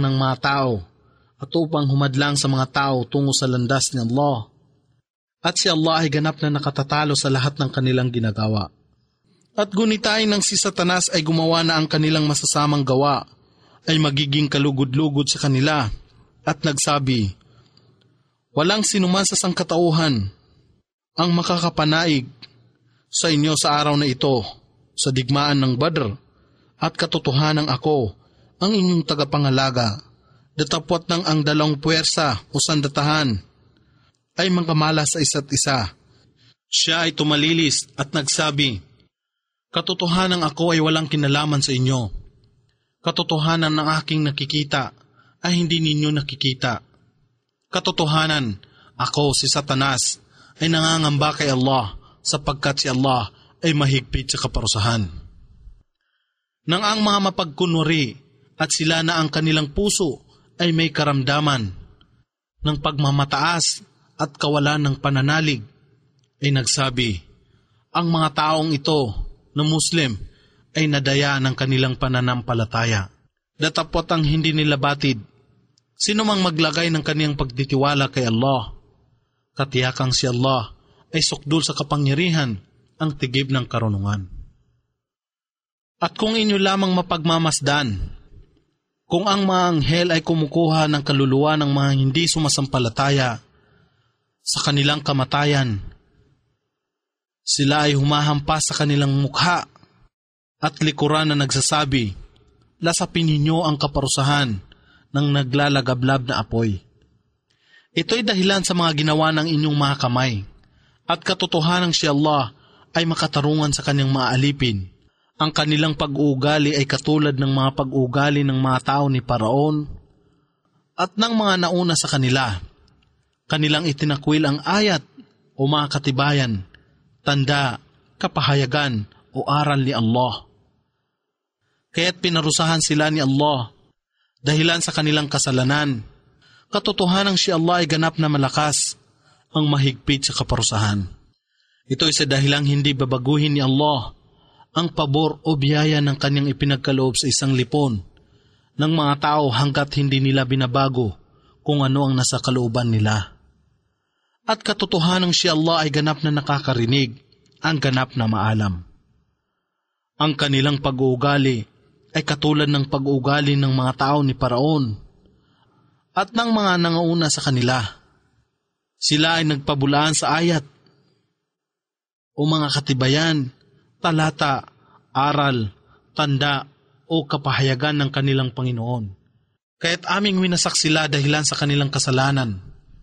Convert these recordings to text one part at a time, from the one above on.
ng mga tao at upang humadlang sa mga tao tungo sa landas ni Allah. At si Allah ay ganap na nakatatalo sa lahat ng kanilang ginagawa. At gunitain ng si Satanas ay gumawa na ang kanilang masasamang gawa ay magiging kalugod-lugod sa kanila at nagsabi, walang sinuman sa sangkatauhan ang makakapanaig sa inyo sa araw na ito sa digmaan ng Badr at katotohanan ako ang inyong tagapangalaga. Datapwat ng ang dalawang puwersa o sandatahan ay magkamala sa isa't isa. Siya ay tumalilis at nagsabi, katotohanan ako ay walang kinalaman sa inyo. Katotohanan ng aking nakikita ay hindi ninyo nakikita. Katotohanan, ako si Satanas ay nangangamba kay Allah sapagkat si Allah ay mahigpit sa kaparusahan. Nang ang mga mapagkunwari at sila na ang kanilang puso ay may karamdaman ng pagmamataas at kawalan ng pananalig, ay nagsabi, ang mga taong ito na Muslim ay nadaya ng kanilang pananampalataya. Datapwat ang hindi nila batid, sino mang maglagay ng kaniyang pagtitiwala kay Allah, katiyakang si Allah ay sukdul sa kapangyarihan ang tigib ng karunungan. At kung inyo lamang mapagmamasdan, kung ang mga anghel ay kumukuha ng kaluluwa ng mga hindi sumasampalataya sa kanilang kamatayan, sila ay humahampas sa kanilang mukha at likuran na nagsasabi, lasapin ninyo ang kaparusahan ng naglalagablab na apoy. Ito'y dahilan sa mga ginawa ng inyong mga kamay, at katotohanan si Allah ay makatarungan sa kanyang mga alipin. Ang kanilang pag-uugali ay katulad ng mga pag-uugali ng mga tao ni Paraon at ng mga nauna sa kanila. Kanilang itinakwil ang ayat o mga katibayan, tanda, kapahayagan o aral ni Allah. Kaya't pinarusahan sila ni Allah dahilan sa kanilang kasalanan. Katotohanan si Allah ay ganap na malakas, ang mahigpit sa kaparusahan. Ito ay sa dahilang hindi babaguhin ni Allah ang pabor o biyaya ng kanyang ipinagkaloob sa isang lipon ng mga tao hanggat hindi nila binabago kung ano ang nasa kalooban nila. At katotohanan si Allah ay ganap na nakakarinig, ang ganap na maalam. Ang kanilang pag-uugali ay katulad ng pag-uugali ng mga tao ni Paraon at ng mga nangauna sa kanila. Sila ay nagpabulaan sa ayat o mga katibayan, talata, aral, tanda o kapahayagan ng kanilang Panginoon. Kaya't aming winasak sila dahilan sa kanilang kasalanan.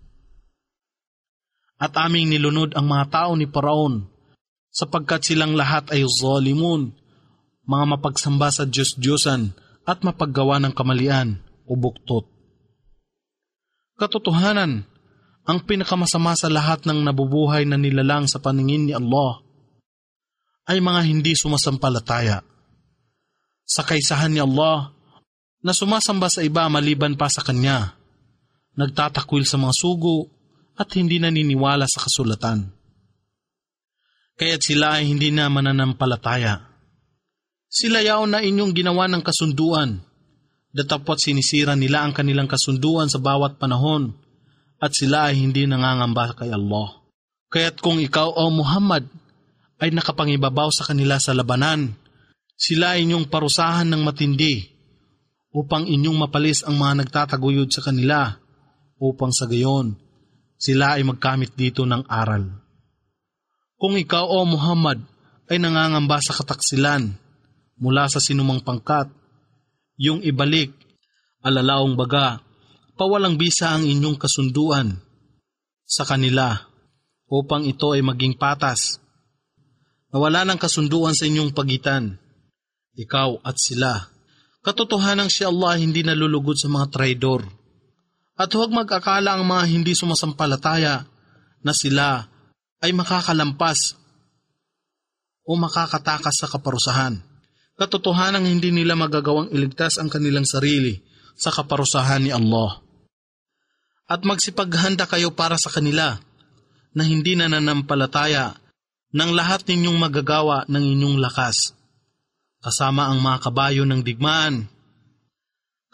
At aming nilunod ang mga tao ni Paraon sapagkat silang lahat ay zalimun, mga mapagsamba sa Diyos-Diyosan at mapaggawa ng kamalian o buktot. Katotohanan, ang pinakamasama sa lahat ng nabubuhay na nilalang sa paningin ni Allah ay mga hindi sumasampalataya. Sa kaisahan ni Allah na sumasamba sa iba maliban pa sa Kanya, nagtatakwil sa mga sugo at hindi naniniwala sa kasulatan. Kaya't sila ay hindi na mananampalataya. Sila yaon na inyong ginawa ng kasunduan, datapwat sinisira nila ang kanilang kasunduan sa bawat panahon, at sila ay hindi nangangamba kay Allah. Kaya't kung ikaw o Muhammad ay nakapangibabaw sa kanila sa labanan, sila ay inyong parusahan ng matindi upang inyong mapalis ang mga nagtataguyod sa kanila, upang sa gayon sila ay magkamit dito ng aral. Kung ikaw o Muhammad ay nangangamba sa kataksilan mula sa sinumang pangkat, yung ibalik, alalaong baga, pawalang bisa ang inyong kasunduan sa kanila upang ito ay maging patas. Nawala ng kasunduan sa inyong pagitan, ikaw at sila. Katotohanan si Allah hindi nalulugod sa mga traidor. At huwag mag-akala ang mga hindi sumasampalataya na sila ay makakalampas o makakatakas sa kaparusahan. Katotohanan hindi nila magagawang iligtas ang kanilang sarili sa kaparusahan ni Allah. At magsipaghanda kayo para sa kanila na hindi nananampalataya ng lahat ninyong magagawa ng inyong lakas, kasama ang mga kabayo ng digmaan.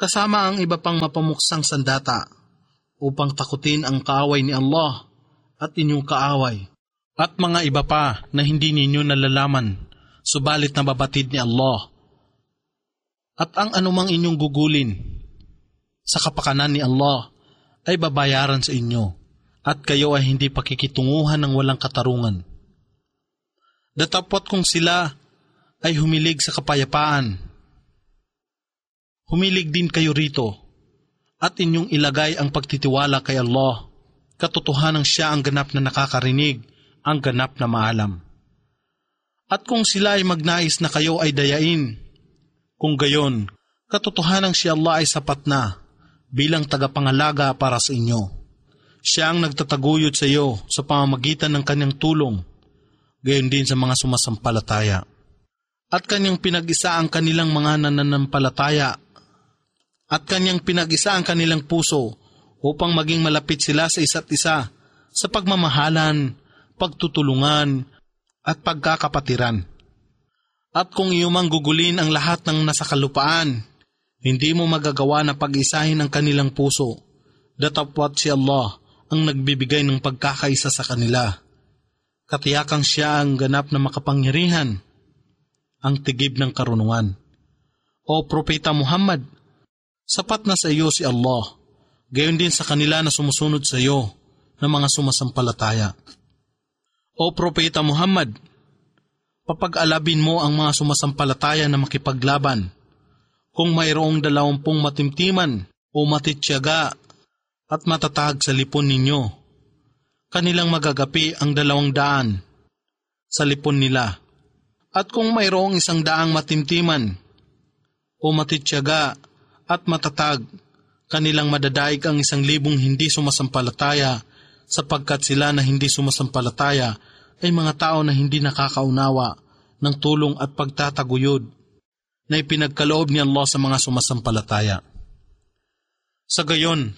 kasama ang iba pang mapamuksang sandata upang takutin ang kaaway ni Allah at inyong kaaway at mga iba pa na hindi ninyo nalalaman, subalit nababatid ni Allah. At ang anumang inyong gugulin sa kapakanan ni Allah ay babayaran sa inyo at kayo ay hindi pakikitunguhan ng walang katarungan. Datapot kung sila ay humilig sa kapayapaan, humilig din kayo rito at inyong ilagay ang pagtitiwala kay Allah. Katotohanan siya ang ganap na nakakarinig, ang ganap na maalam. At kung sila ay magnais na kayo ay dayain, kung gayon, katotohanan si Allah ay sapat na bilang tagapangalaga para sa inyo. Siya ang nagtataguyod sa iyo sa pamamagitan ng kanyang tulong, gayon din sa mga sumasampalataya. At kanyang pinag-isa ang kanilang mga nananampalataya at kanyang pinag-isa ang kanilang puso upang maging malapit sila sa isa't isa sa pagmamahalan, pagtutulungan at pagkakapatiran. At kung iyumang gugulin ang lahat ng nasa kalupaan, hindi mo magagawa na pag-isahin ang kanilang puso. Datapwat si Allah ang nagbibigay ng pagkakaisa sa kanila. Katiyakang siya ang ganap na makapangyarihan, ang tigib ng karunungan. O Propeta Muhammad, sapat na sa iyo si Allah, gayon din sa kanila na sumusunod sa iyo ng mga sumasampalataya. O Propeta Muhammad, papag-alabin mo ang mga sumasampalataya na makipaglaban. Kung mayroong 20 matimtiman o matityaga at matatag sa lipon ninyo, kanilang magagapi ang 200 sa lipon nila. At kung mayroong 100 matimtiman o matityaga at matatag, kanilang madadaig ang 1,000 hindi sumasampalataya, sapagkat sila na hindi sumasampalataya ay mga tao na hindi nakakaunawa ng tulong at pagtataguyod na ipinagkaloob ni Allah sa mga sumasampalataya. Sa gayon,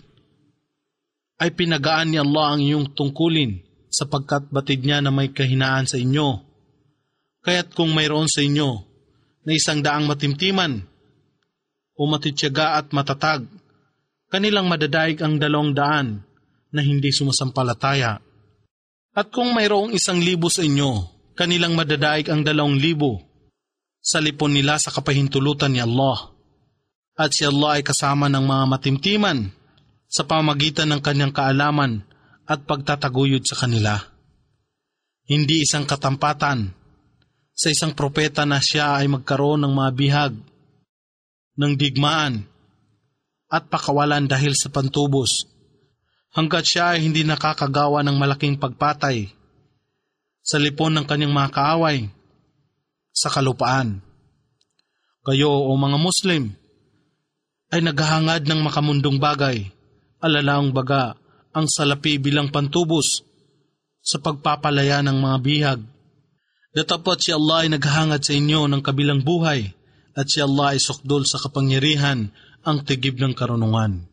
ay pinagaan ni Allah ang iyong tungkulin sapagkat batid niya na may kahinaan sa inyo. Kaya't kung mayroon sa inyo na 100 matimtiman o matityaga at matatag, kanilang madadaig ang 200 na hindi sumasampalataya. At kung mayroong 1,000 sa inyo, kanilang madadaig ang 2,000 sa lipon nila sa kapahintulutan ni Allah. At si Allah ay kasama ng mga matimtiman sa pamamagitan ng kanyang kaalaman at pagtataguyod sa kanila. Hindi isang katampatan sa isang propeta na siya ay magkaroon ng mga bihag, ng digmaan at pakawalan dahil sa pantubos, hanggat siya ay hindi nakakagawa ng malaking pagpatay sa lipon ng kanyang mga kaaway sa kalupaan. Kayo o mga Muslim ay naghahangad ng makamundong bagay, alalaong baga ang salapi bilang pantubos sa pagpapalaya ng mga bihag. Datapot si Allah ay naghahangad sa inyo ng kabilang buhay at si Allah ay sukdol sa kapangyarihan, ang tigib ng karunungan.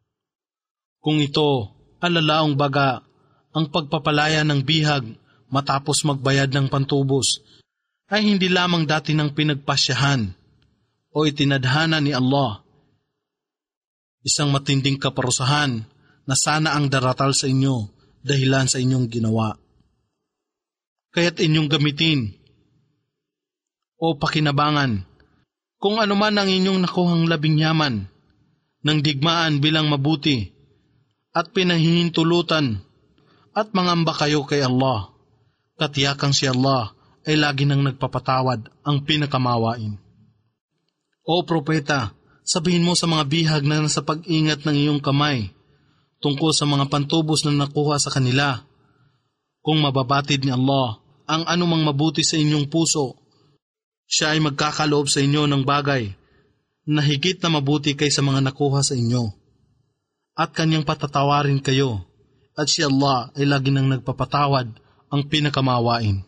Kung ito, alalaong baga, ang pagpapalaya ng bihag matapos magbayad ng pantubos, ay hindi lamang dati ng pinagpasyahan o itinadhana ni Allah. Isang matinding kaparusahan na sana ang daratal sa inyo dahilan sa inyong ginawa. Kaya't inyong gamitin o pakinabangan kung anuman ang inyong nakuhang labing yaman ng digmaan bilang mabuti at pinahihintulutan at mangamba kayo kay Allah. Katiyakang si Allah ay lagi nang nagpapatawad, ang pinakamawain. O Propeta, sabihin mo sa mga bihag na nasa pag-ingat ng iyong kamay tungkol sa mga pantubos na nakuha sa kanila. Kung mababatid ni Allah ang anumang mabuti sa inyong puso, siya ay magkakaloob sa inyo ng bagay na higit na mabuti kaysa mga nakuha sa inyo. At kanyang patatawarin kayo, at si Allah ay lagi nang nagpapatawad, ang pinakamawain.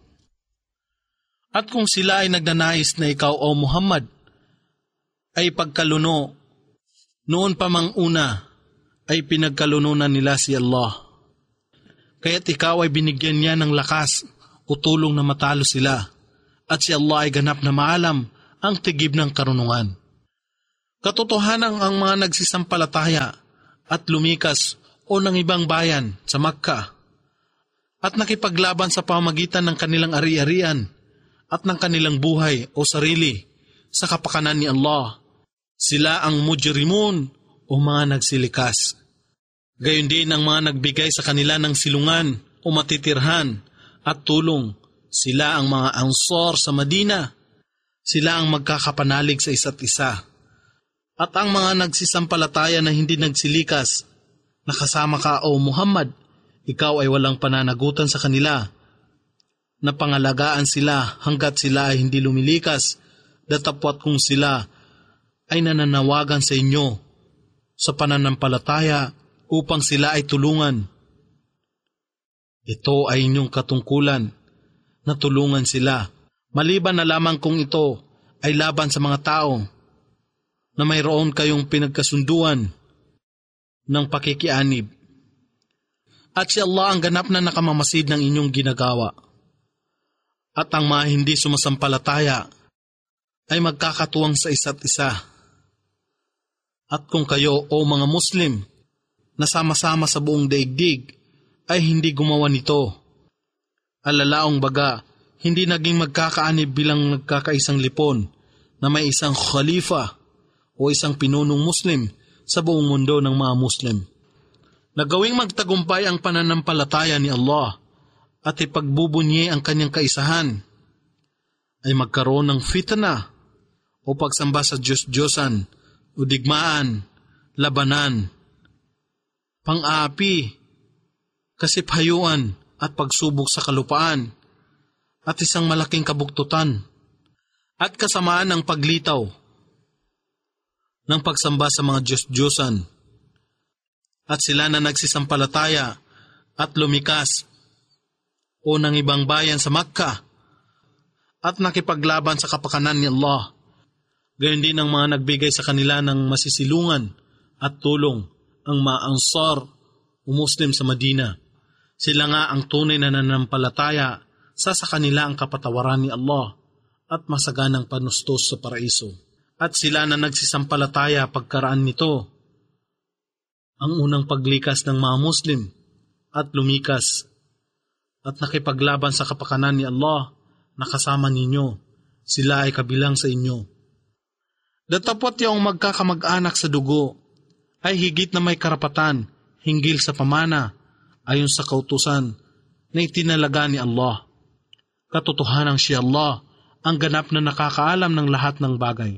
At kung sila ay nagnanais na ikaw o Muhammad ay pagkaluno, noon pa mang una ay pinagkalununan nila si Allah. Kaya't ikaw ay binigyan niya ng lakas o tulong na matalo sila, at si Allah ay ganap na maalam, ang tigib ng karunungan. Katotohanan ang mga nagsisampalataya at lumikas o ng ibang bayan sa Makkah at nakipaglaban sa pamamagitan ng kanilang ari-arian at ng kanilang buhay o sarili sa kapakanan ni Allah. Sila ang mujrimun o mga nagsilikas. Gayon din ang mga nagbigay sa kanila ng silungan o matitirhan at tulong. Sila ang mga Ansar sa Madina. Sila ang magkakapanalig sa isa't isa. At ang mga nagsisampalataya na hindi nagsilikas, nakasama ka o Muhammad, ikaw ay walang pananagutan sa kanila. Napangalagaan sila hanggat sila ay hindi lumilikas, datapwat kung sila ay nananawagan sa inyo sa pananampalataya upang sila ay tulungan. Ito ay inyong katungkulan na tulungan sila, maliban na lamang kung ito ay laban sa mga tao na mayroon kayong pinagkasunduan ng pakikianib. At si Allah ang ganap na nakamamasid ng inyong ginagawa. At ang mga hindi sumasampalataya ay magkakatuwang sa isa't isa. At kung kayo o mga Muslim na sama-sama sa buong daigdig ay hindi gumawa nito, alalaong baga, hindi naging magkakaanib bilang nagkakaisang lipon na may isang khalifa o isang pinunong Muslim sa buong mundo ng mga Muslim. Nagawing magtagumpay ang pananampalataya ni Allah at ipagbubunyi ang kanyang kaisahan, ay magkaroon ng fitna o pagsamba sa Diyos-Diyosan o digmaan, labanan, pang-aapi, kasiphayuan at pagsubok sa kalupaan at isang malaking kabuktutan at kasamaan ng paglitaw ng pagsamba sa mga Diyos-Diyosan. At sila na nagsisampalataya at lumikas o ng ibang bayan sa Makkah at nakipaglaban sa kapakanan ni Allah. Gayon din ang mga nagbigay sa kanila ng masisilungan at tulong, ang mga Ansar o Muslim sa Madina. Sila nga ang tunay na nananampalataya sa kanila ang kapatawaran ni Allah at masaganang panustos sa paraiso. At sila na nagsisampalataya pagkaraan nito, ang unang paglikas ng mga Muslim at lumikas at nakipaglaban sa kapakanan ni Allah na kasama ninyo, sila ay kabilang sa inyo. Datapot yung magkakamag-anak sa dugo ay higit na may karapatan hinggil sa pamana ayon sa kautusan na itinalaga ni Allah. Katotohanang si Allah ang ganap na nakakaalam ng lahat ng bagay.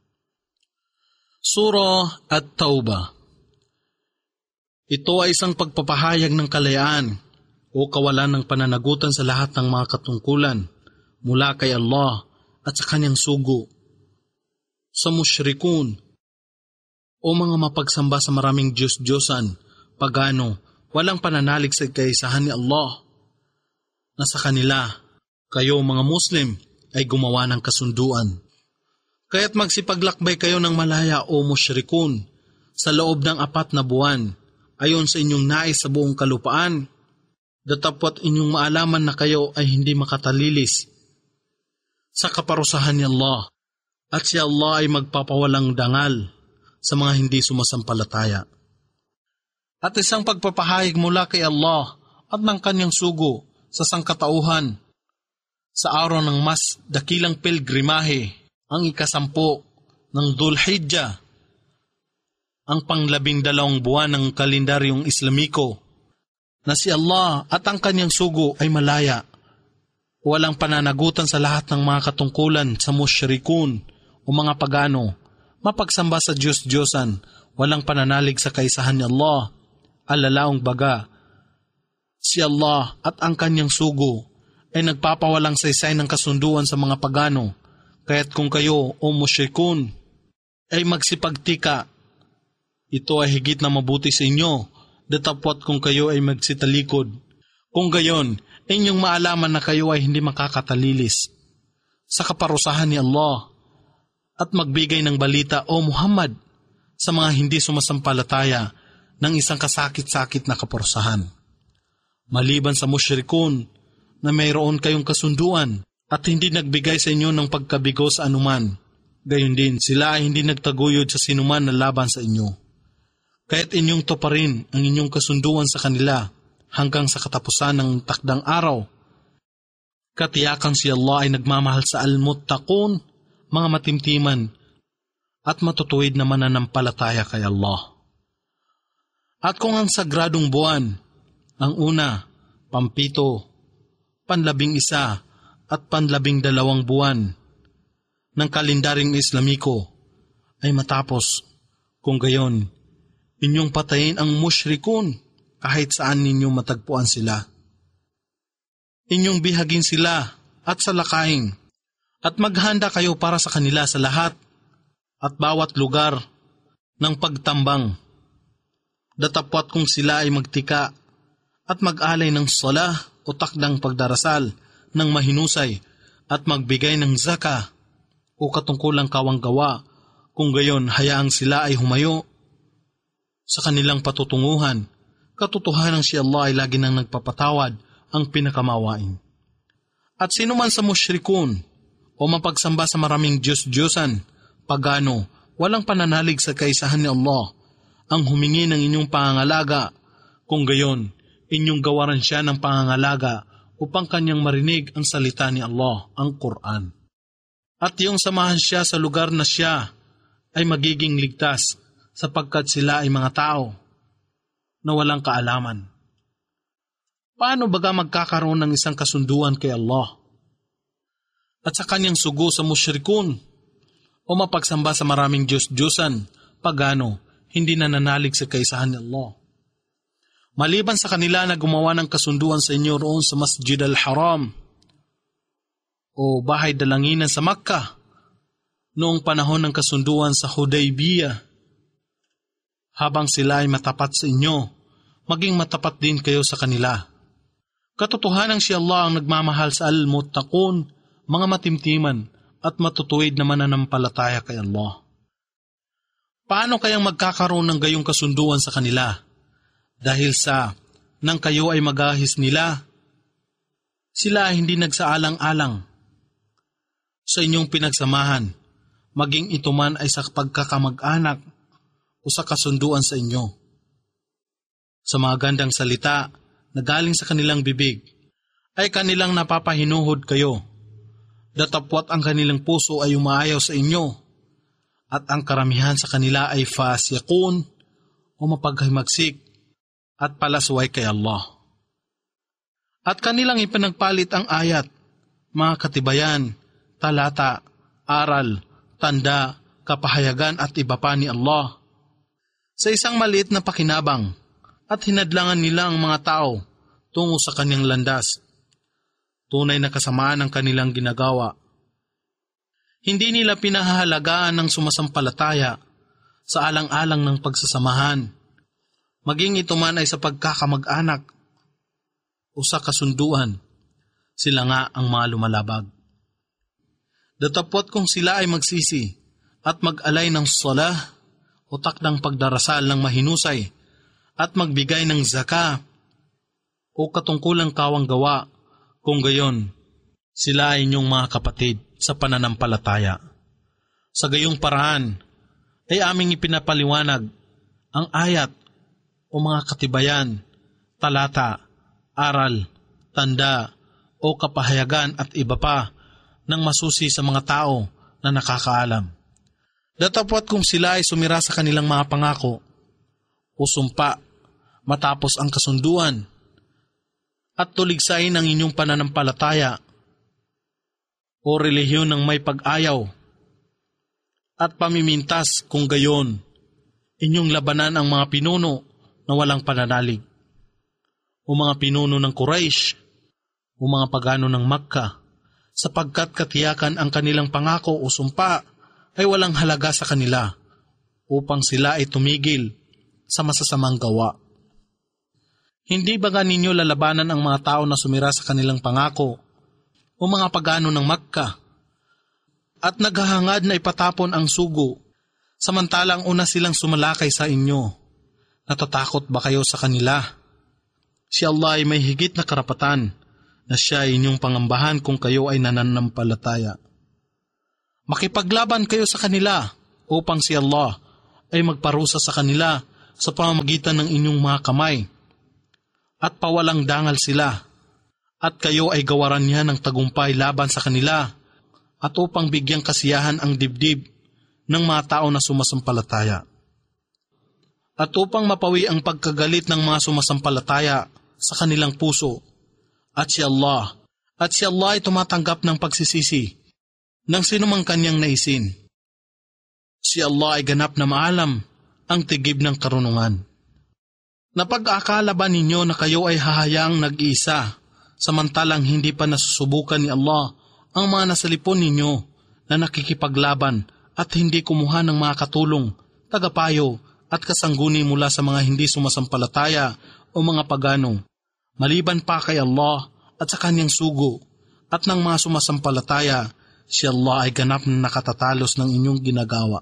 Surah At-Tawbah. Ito ay isang pagpapahayag ng kalayaan o kawalan ng pananagutan sa lahat ng mga katungkulan mula kay Allah at sa kanyang sugo, sa musyrikun o mga mapagsamba sa maraming Diyos-Diyosan, pagano, walang pananalig sa kaisahan ni Allah, na sa kanila, kayo mga Muslim ay gumawa ng kasunduan. Kaya't magsipaglakbay kayo ng malaya o musyrikun sa loob ng 4 na buwan, ayon sa inyong nais sa buong kalupaan, datapwat inyong maalaman na kayo ay hindi makatalilis sa kaparusahan ni Allah, at si Allah ay magpapawalang dangal sa mga hindi sumasampalataya. At isang pagpapahayag mula kay Allah at ng kanyang sugo sa sangkatauhan sa araw ng mas dakilang pilgrimahe, ang 10 ng Dhul Hijjah, ang pang-12 buwan ng kalendaryong Islamiko, na si Allah at ang kanyang sugo ay malaya, walang pananagutan sa lahat ng mga katungkulan sa musyrikun o mga pagano, mapagsamba sa Diyos-Diyosan, walang pananalig sa kaisahan ni Allah, alalaong baga. Si Allah at ang kanyang sugo ay nagpapawalang saysay ng kasunduan sa mga pagano, kaya't kung kayo o musyrikun ay magsipagtika, ito ay higit na mabuti sa inyo, datapwat kung kayo ay magsitalikod. Kung gayon, inyong maalaman na kayo ay hindi makakatalilis sa kaparusahan ni Allah at magbigay ng balita o Muhammad sa mga hindi sumasampalataya ng isang kasakit-sakit na kaparusahan. Maliban sa musyrikun na mayroon kayong kasunduan at hindi nagbigay sa inyo ng pagkabigo sa anuman, Gayon din, sila ay hindi nagtaguyod sa sinuman na laban sa inyo. Kaya't inyong tuparin ang inyong kasunduan sa kanila hanggang sa katapusan ng takdang araw. Katiyakan si Allah ay nagmamahal sa al-muttaqun, mga matimtiman, at matutuwid na mananampalataya kay Allah. At kung ang sagradong buwan, ang una, pampito, panlabing isa, at panlabing dalawang buwan ng kalendaryong Islamiko ay matapos, kung gayon, inyong patayin ang mushrikun kahit saan ninyo matagpuan sila. Inyong bihagin sila at salakain at maghanda kayo para sa kanila sa lahat at bawat lugar ng pagtambang. Datapwat kung sila ay magtika at mag-alay ng salah o takdang pagdarasal ng mahinusay at magbigay ng zaka o katungkulang kawanggawa, kung gayon hayaang sila ay humayo sa kanilang patutunguhan. Katotohanan si Allah ay lagi nang nagpapatawad, ang pinakamawain. At sino man sa mushrikun o mapagsamba sa maraming Diyos-Diyosan, pagano, walang pananalig sa kaisahan ni Allah, ang humingi ng inyong pangangalaga, kung gayon, inyong gawaran siya ng pangangalaga upang kanyang marinig ang salita ni Allah, ang Quran. At yung samahan siya sa lugar na siya ay magiging ligtas sapagkat sila ay mga tao na walang kaalaman. Paano baga magkakaroon ng isang kasunduan kay Allah at sa kanyang sugo sa mushrikun o mapagsamba sa maraming Diyos-Diyosan, pagano, hindi nananalig sa kaisahan ni Allah? Maliban sa kanila na gumawa ng kasunduan sa inyo roon sa Masjid al-Haram o bahay dalanginan sa Makkah noong panahon ng kasunduan sa Hudaybiyah, habang sila ay matapat sa inyo, maging matapat din kayo sa kanila. Katotohanan si Allah ang nagmamahal sa al-muttaqun, mga matimtiman at matutuwid na mananampalataya kay Allah. Paano kayang magkakaroon ng gayong kasunduan sa kanila? Dahil sa nang kayo ay magahis nila, sila ay hindi nagsaalang-alang sa inyong pinagsamahan, maging ito man ay sa pagkakamag-anak o sa kasunduan sa inyo. Sa mga gandang salita na galing sa kanilang bibig, ay kanilang napapahinuhod kayo. Datapwat ang kanilang puso ay umaayaw sa inyo, at ang karamihan sa kanila ay fasiqun o mapaghimagsik at palasway kay Allah. At kanilang ipinagpalit ang ayat, mga katibayan, talata, aral, tanda, kapahayagan at iba pa ni Allah sa isang maliit na pakinabang, at hinadlangan nila ang mga tao tungo sa kanyang landas. Tunay na kasamaan ang kanilang ginagawa. Hindi nila pinahahalagaan ng sumasampalataya sa alang-alang ng pagsasamahan, maging ito man ay sa pagkakamag-anak o sa kasunduan, sila nga ang mga lumalabag. Datapwat kung sila ay magsisi at mag-alay ng salah o takdang pagdarasal ng mahinusay at magbigay ng zaka o katungkulang kawanggawa, kung gayon, sila ay inyong mga kapatid sa pananampalataya. Sa gayong paraan, ay aming ipinapaliwanag ang ayat o mga katibayan, talata, aral, tanda, o kapahayagan at iba pa ng masusi sa mga tao na nakakaalam. Datapwat kung sila ay sumira sa kanilang mga pangako o sumpa matapos ang kasunduan at tuligsain ang inyong pananampalataya o relihiyon ng may pag-ayaw at pamimintas, kung gayon, inyong labanan ang mga pinuno na walang pananalig o mga pinuno ng Quraysh o mga pagano ng Makkah, sapagkat katiyakan ang kanilang pangako o sumpa ay walang halaga sa kanila upang sila ay tumigil sa masasamang gawa. Hindi ba ninyo lalabanan ang mga tao na sumira sa kanilang pangako o mga pagano ng Makkah at naghahangad na ipatapon ang sugo, samantalang una silang sumalakay sa inyo? Natatakot ba kayo sa kanila? Si Allah ay may higit na karapatan na siya ay inyong pangambahan kung kayo ay nananampalataya. Makipaglaban kayo sa kanila upang si Allah ay magparusa sa kanila sa pamamagitan ng inyong mga kamay at pawalang dangal sila, at kayo ay gawaran niya ng tagumpay laban sa kanila at upang bigyang kasiyahan ang dibdib ng mga tao na sumasampalataya at upang mapawi ang pagkagalit ng mga sumasampalataya sa kanilang puso. At si Allah ay tumatanggap ng pagsisisi ng sinumang kanyang naisin. Si Allah ay ganap na maalam ang tigib ng karunungan. Napag-akala ba ninyo na kayo ay hahayaang nag-iisa, samantalang hindi pa nasusubukan ni Allah ang mga nasalipon ninyo na nakikipaglaban at hindi kumuha ng mga katulong, tagapayo at kasangguni mula sa mga hindi sumasampalataya o mga pagano, maliban pa kay Allah at sa kanyang sugo at ng mga sumasampalataya, si Allah ay ganap na nakatatalos ng inyong ginagawa.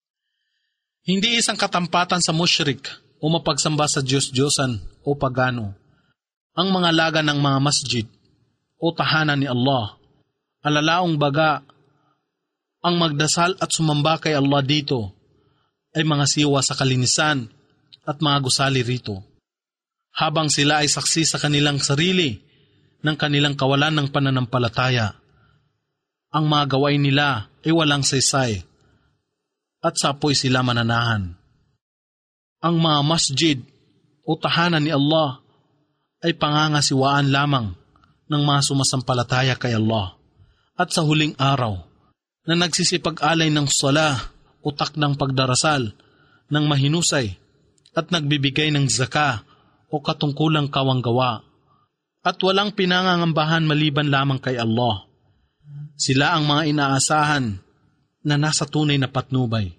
Hindi isang katampatan sa musyrik o mapagsamba sa Diyos-Diyosan o pagano ang mga laga ng mga masjid o tahanan ni Allah. Alalaong baga, ang magdasal at sumamba kay Allah dito ay mga siwa sa kalinisan at mga gusali rito, habang sila ay saksi sa kanilang sarili ng kanilang kawalan ng pananampalataya. Ang mga gawain nila ay walang saysay at sapoy sila mananahan. Ang mga masjid o tahanan ni Allah ay pangangasiwaan lamang ng mga sumasampalataya kay Allah at sa huling araw na nagsisipag-alay ng sala o takdang pagdarasal ng mahinusay at nagbibigay ng zaka o katungkulang kawanggawa at walang pinangangambahan maliban lamang kay Allah. Sila ang mga inaasahan na nasa tunay na patnubay.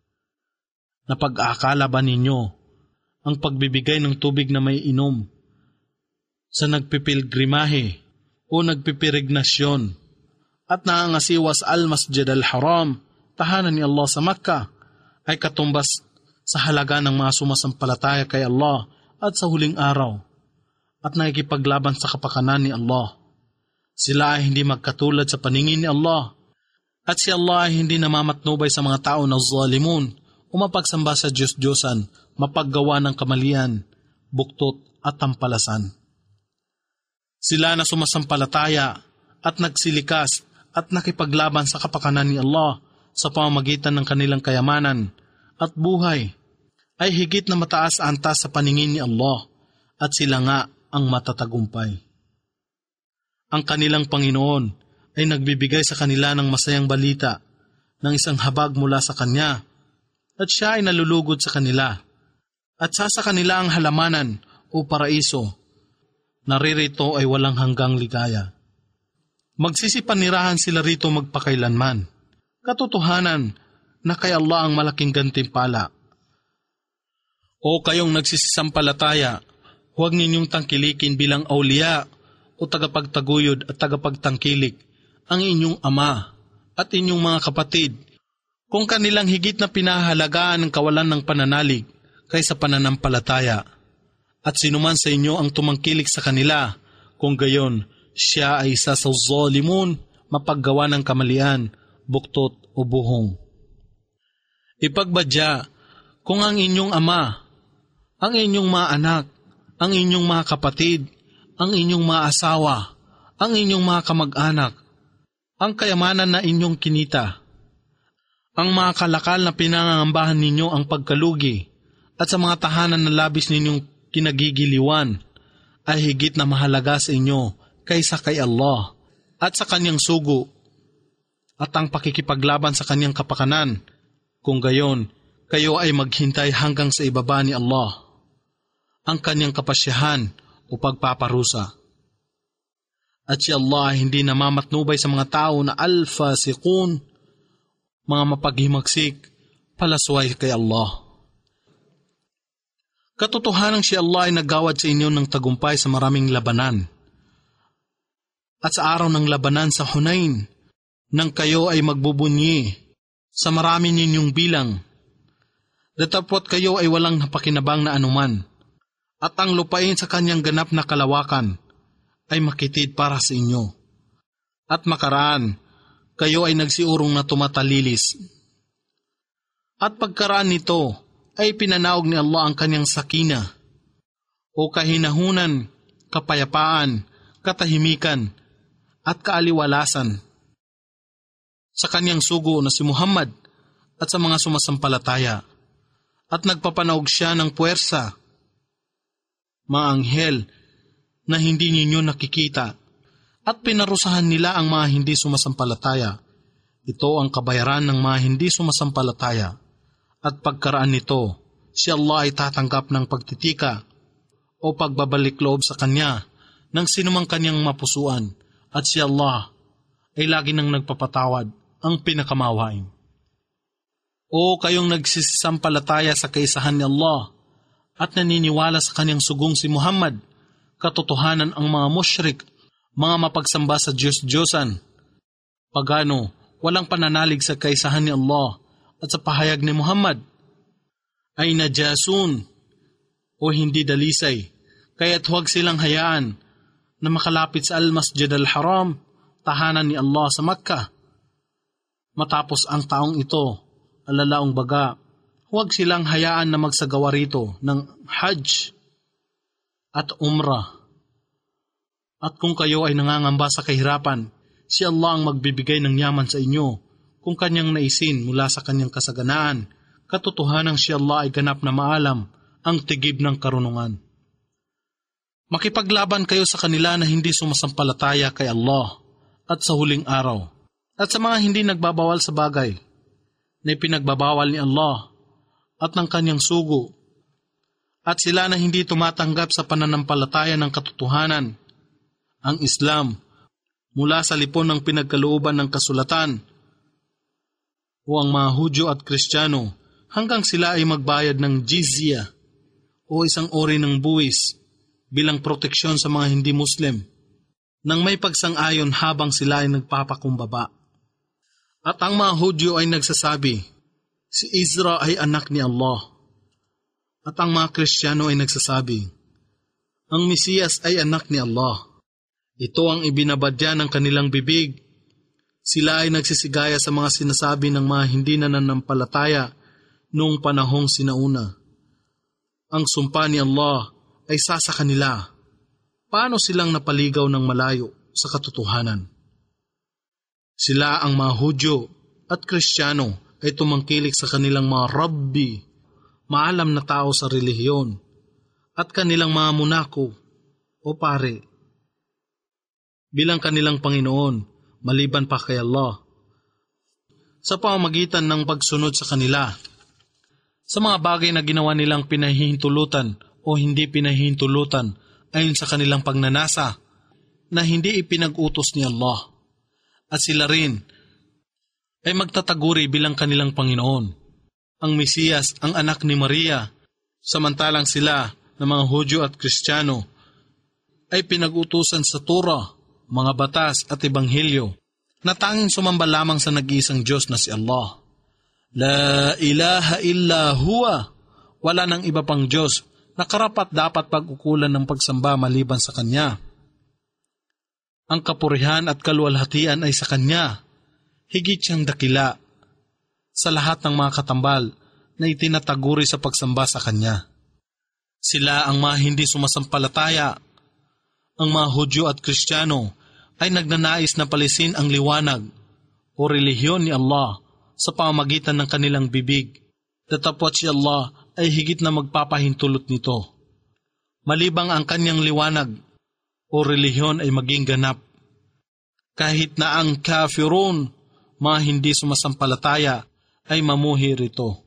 Napag-aakala ba ninyo ang pagbibigay ng tubig na may inom sa nagpipilgrimahe o nagpipirignasyon at nangangasiwa sa Al-Masjid Al-Haram, tahanan ni Allah sa Makkah, ay katumbas sa halaga ng mga sumasampalataya kay Allah at sa huling araw at nakikipaglaban sa kapakanan ni Allah? Sila ay hindi magkatulad sa paningin ni Allah, at si Allah ay hindi namamatnubay sa mga tao na zalimun o mapagsamba sa Diyos-Diyosan, mapaggawa ng kamalian, buktot at tampalasan. Sila na sumasampalataya at nagsilikas at nakipaglaban sa kapakanan ni Allah sa pamamagitan ng kanilang kayamanan at buhay ay higit na mataas antas sa paningin ni Allah, at sila nga ang matatagumpay. Ang kanilang Panginoon ay nagbibigay sa kanila ng masayang balita ng isang habag mula sa Kanya, at siya ay nalulugod sa kanila at sa kanila ang halamanan o paraiso. Naririto ay walang hanggang ligaya. Magsisipanirahan sila rito magpakailanman. Katotohanan na kay Allah ang malaking gantimpala. O kayong nagsisisampalataya, huwag ninyong tangkilikin bilang awliya o tagapagtaguyod at tagapagtangkilik ang inyong ama at inyong mga kapatid, kung kanilang higit na pinahalagaan ng kawalan ng pananalig kaysa pananampalataya. At sinuman sa inyo ang tumangkilik sa kanila, kung gayon, siya ay isa sa zalimun, mapaggawa ng kamalian, buktot o buhong. Ipagbadya, kung ang inyong ama, ang inyong mga anak, ang inyong mga kapatid, ang inyong mga asawa, ang inyong mga kamag-anak, ang kayamanan na inyong kinita, ang mga kalakal na pinangangambahan ninyo ang pagkalugi, at sa mga tahanan na labis ninyong kinagigiliwan, ay higit na mahalaga sa inyo kaysa kay Allah at sa kanyang sugo, at ang pakikipaglaban sa kanyang kapakanan, kung gayon, kayo ay maghintay hanggang sa ibaba ni Allah, ang kanyang kapasyahan o pagpaparusa. At si Allah ay hindi namamatnubay sa mga tao na al-fasiqun, mga mapaghimagsik, palasway kay Allah. Katotohanan si Allah ay naggawad sa inyo ng tagumpay sa maraming labanan. At sa araw ng labanan sa Hunain, nang kayo ay magbubunyi sa marami ninyong bilang, datapot kayo ay walang napakinabang na anuman, at ang lupain sa kanyang ganap na kalawakan ay makitid para sa inyo. At makaraan, kayo ay nagsiurong na tumatalilis. At pagkaraan nito ay pinanaog ni Allah ang kanyang sakina o kahinahunan, kapayapaan, katahimikan at kaaliwalasan sa kanyang sugo na si Muhammad at sa mga sumasampalataya. At nagpapanaog siya ng puwersa, mga anghel na hindi ninyo nakikita, at pinarusahan nila ang mga hindi sumasampalataya. Ito ang kabayaran ng mga hindi sumasampalataya. At pagkaraan nito, si Allah ay tatanggap ng pagtitika o pagbabalik loob sa kanya ng sinumang kanyang mapusuan, at si Allah ay lagi nang nagpapatawad, ang pinakamawain. O kayong nagsisisampalataya sa kaisahan ni Allah at naniniwala sa kanyang sugong si Muhammad, katotohanan ang mga musyrik, mga mapagsamba sa Diyos-Diyosan, pagano, walang pananalig sa kaisahan ni Allah at sa pahayag ni Muhammad, ay najasun o hindi dalisay, kaya't huwag silang hayaan na makalapit sa Al-Masjid Al-Haram, tahanan ni Allah sa Makkah. Matapos ang taong ito, alalaong baga, huwag silang hayaan na magsagawa rito ng Hajj at Umrah. At kung kayo ay nangangamba sa kahirapan, si Allah ang magbibigay ng yaman sa inyo kung kanyang naisin mula sa kanyang kasaganaan. Katotohanan si Allah ay ganap na maalam ang tigib ng karunungan. Makipaglaban kayo sa kanila na hindi sumasampalataya kay Allah at sa huling araw, at sa mga hindi nagbabawal sa bagay na ipinagbabawal ni Allah at ng kanyang sugo, at sila na hindi tumatanggap sa pananampalataya ng katotohanan, ang Islam, mula sa lipon ng pinagkalooban ng kasulatan, o ang mga Hudyo at Kristiyano, hanggang sila ay magbayad ng jizya o isang uri ng buwis bilang proteksyon sa mga hindi Muslim, nang may pagsang-ayon habang sila ay nagpapakumbaba. At ang mga Hudyo ay nagsasabi, si Isra ay anak ni Allah. At ang mga Kristiyano ay nagsasabi, ang Mesiyas ay anak ni Allah. Ito ang ibinabadya ng kanilang bibig. Sila ay nagsisigaya sa mga sinasabi ng mga hindi nananampalataya noong panahong sinauna. Ang sumpa ni Allah ay sa kanila. Paano silang napaligaw ng malayo sa katotohanan? Sila ang mga Hudyo at Kristiyano ay tumangkilik sa kanilang mga rabbi, maalam na tao sa relihiyon, at kanilang mga munako o pare, bilang kanilang Panginoon, maliban pa kay Allah, sa pamamagitan ng pagsunod sa kanila, sa mga bagay na ginawa nilang pinahihintulutan o hindi pinahihintulutan ayon sa kanilang pagnanasa na hindi ipinag-utos ni Allah. At sila rin ay magtataguri bilang kanilang Panginoon, ang Mesiyas, ang anak ni Maria, samantalang sila na mga Hudyo at Kristiyano ay pinag-utusan sa Torah, mga batas at Ebanghelyo na tanging sumamba lamang sa nag-iisang Diyos na si Allah. La ilaha illa huwa, wala nang iba pang Diyos na karapat dapat pag-ukulan ng pagsamba maliban sa Kanya. Ang kapurihan at kaluwalhatian ay sa Kanya, higit siyang dakila sa lahat ng mga katambal na itinataguri sa pagsamba sa Kanya. Sila ang mga hindi sumasampalataya. Ang mga Hudyo at Kristiyano ay nagnanais na palisin ang liwanag o relihiyon ni Allah sa pamamagitan ng kanilang bibig. Datapwat si Allah ay higit na magpapahintulot nito. Malibang ang kanyang liwanag o relihiyon ay maging ganap. Kahit na ang kafirun, mga hindi sumasampalataya, ay mamuhi rito.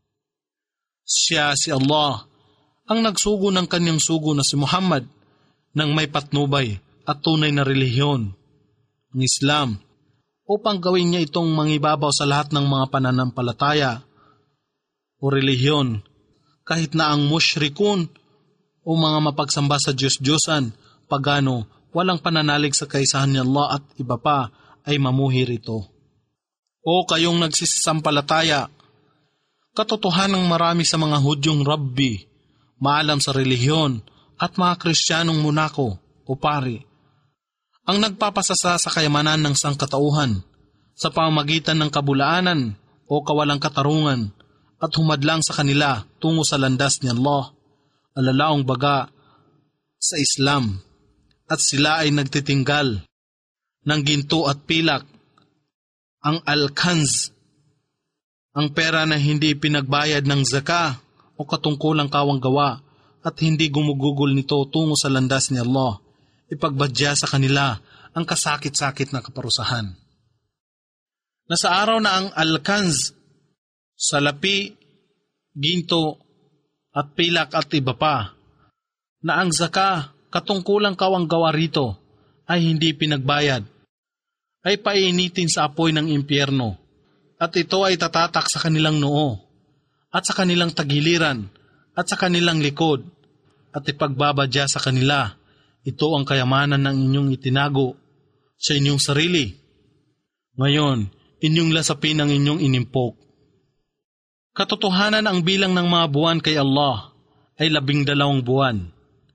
Siya si Allah, ang nagsugo ng kanyang sugo na si Muhammad, nang may patnubay at tunay na relihiyon, ang Islam, upang gawin niya itong mangibabaw sa lahat ng mga pananampalataya o relihiyon, kahit na ang mushrikun o mga mapagsamba sa Diyos-Diyosan, pagano, walang pananalig sa kaisahan ni Allah at iba pa ay mamuhi rito. O kayong nagsisisampalataya, katotohanang marami sa mga Hudyong rabbi, maalam sa relihiyon at mga Kristiyanong munako o pari, ang nagpapasasa sa kayamanan ng sangkatauhan sa pamamagitan ng kabulaanan o kawalang katarungan at humadlang sa kanila tungo sa landas ni Allah, alalaong baga sa Islam, at sila ay nagtitinggal ng ginto at pilak, ang al-kanz, ang pera na hindi pinagbayad ng zaka o katungkulang kawang gawa at hindi gumugugol nito tungo sa landas ni Allah, ipagbadya sa kanila ang kasakit-sakit na kaparusahan. Nasa araw na ang al-kanz, salapi, ginto, at pilak at iba pa, na ang zaka, katungkulang kawang gawa rito, ay hindi pinagbayad, ay painitin sa apoy ng impyerno, at ito ay tatatak sa kanilang noo, at sa kanilang tagiliran, at sa kanilang likod, at ipagbabadya sa kanila, ito ang kayamanan ng inyong itinago sa inyong sarili. Ngayon, inyong lasapin ang inyong inimpok. Katotohanan ang bilang ng mga buwan kay Allah ay 12 buwan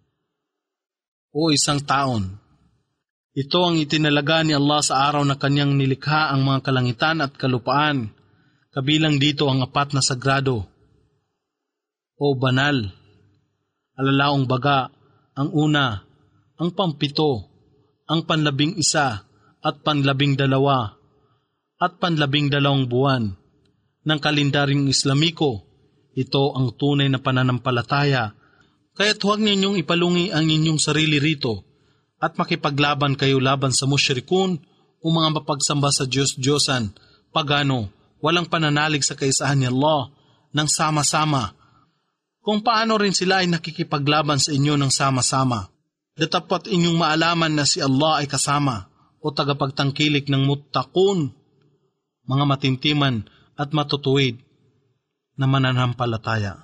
o 1 taon. Ito ang itinalaga ni Allah sa araw na kanyang nilikha ang mga kalangitan at kalupaan, kabilang dito ang 4 na sagrado o banal. Alalaong baga, ang una, ang pang-7, ang pan-11 at pan-12 at pan-12 buwan ng kalendaryong Islamiko. Ito ang tunay na pananampalataya, kaya't huwag ninyong ipalungi ang inyong sarili rito at makipaglaban kayo laban sa musyrikun o mga mapagsamba sa Diyos-Diyosan, pagano, walang pananalig sa kaisahan ni Allah ng sama-sama, kung paano rin sila ay nakikipaglaban sa inyo ng sama-sama. Datapat inyong maalaman na si Allah ay kasama o tagapagtangkilik ng muttaqun, mga matintiman at matutuwid na mananampalataya.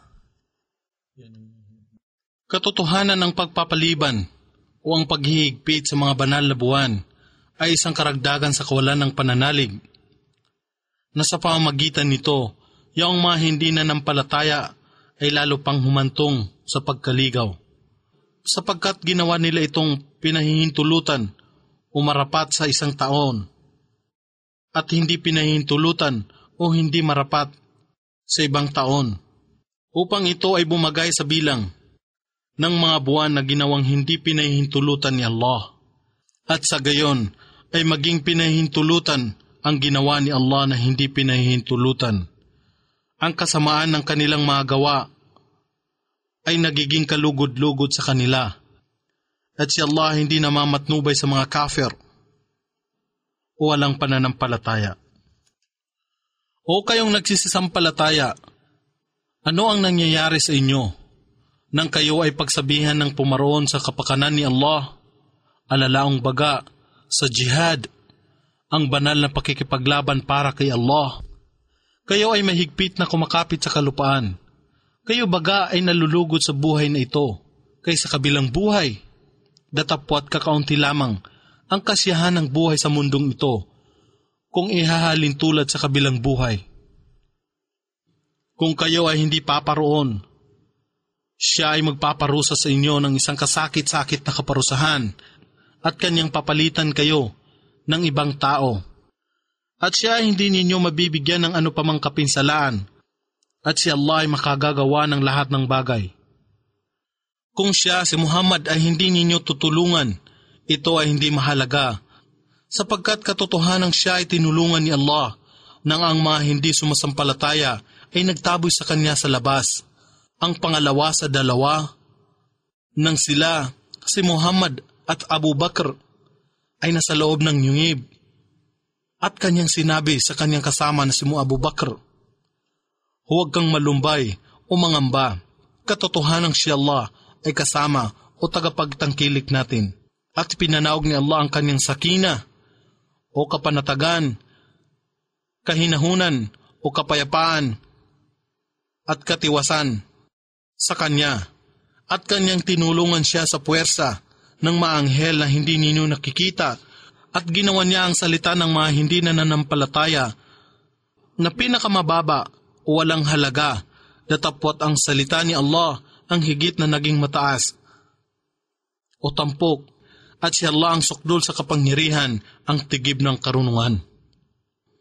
Katotohanan ng pagpapaliban o ang paghihigpit sa mga banal na buwan ay isang karagdagan sa kawalan ng pananalig, na sa pamamagitan nito, yung mga hindi nanampalataya ay lalo pang humantong sa pagkaligaw, sapagkat ginawa nila itong pinahihintulutan o marapat sa 1 taon, at hindi pinahihintulutan o hindi marapat sa ibang taon, upang ito ay bumagay sa bilang ng mga buwan na ginawang hindi pinahihintulutan ni Allah, at sa gayon ay maging pinahihintulutan ang ginawa ni Allah na hindi pinahihintulutan. Ang kasamaan ng kanilang mga gawa ay nagiging kalugod-lugod sa kanila, at si Allah hindi namamatnubay sa mga kafir o walang pananampalataya. O kayong nagsisisampalataya, ano ang nangyayari sa inyo nang kayo ay pagsabihan ng pumaroon sa kapakanan ni Allah, alalaong baga sa jihad, ang banal na pakikipaglaban para kay Allah? Kayo ay mahigpit na kumakapit sa kalupaan. Kayo baga ay nalulugod sa buhay na ito kaysa kabilang buhay. Datapwat kakaunti lamang ang kasiyahan ng buhay sa mundong ito kung ihahalin tulad sa kabilang buhay. Kung kayo ay hindi paparoon, siya ay magpaparusa sa inyo ng isang kasakit-sakit na kaparusahan at kanyang papalitan kayo ng ibang tao. At siya ay hindi ninyo mabibigyan ng ano pamang kapinsalaan, at si Allah ay makagagawa ng lahat ng bagay. Kung siya, si Muhammad, ay hindi ninyo tutulungan, ito ay hindi mahalaga, sapagkat katotohanang siya ay tinulungan ni Allah nang ang mga hindi sumasampalataya ay nagtaboy sa kanya sa labas. Ang pangalawa sa dalawa nang sila, si Muhammad at Abu Bakr, ay nasa loob ng yungib. At kanyang sinabi sa kanyang kasama na si Abu Bakr, huwag kang malumbay o mangamba, katotohanang si Allah ay kasama o tagapagtangkilik natin. At pinanaog ni Allah ang kanyang sakina o kapanatagan, kahinahunan o kapayapaan at katiwasan sa kanya, at kanyang tinulungan siya sa puwersa ng maanghel na hindi ninyo nakikita, at ginawa niya ang salita ng mga hindi nananampalataya na pinakamababa o walang halaga, datapwat ang salita ni Allah ang higit na naging mataas o tampok, at si Allah ang sukdol sa kapangyarihan, ang tigib ng karunungan.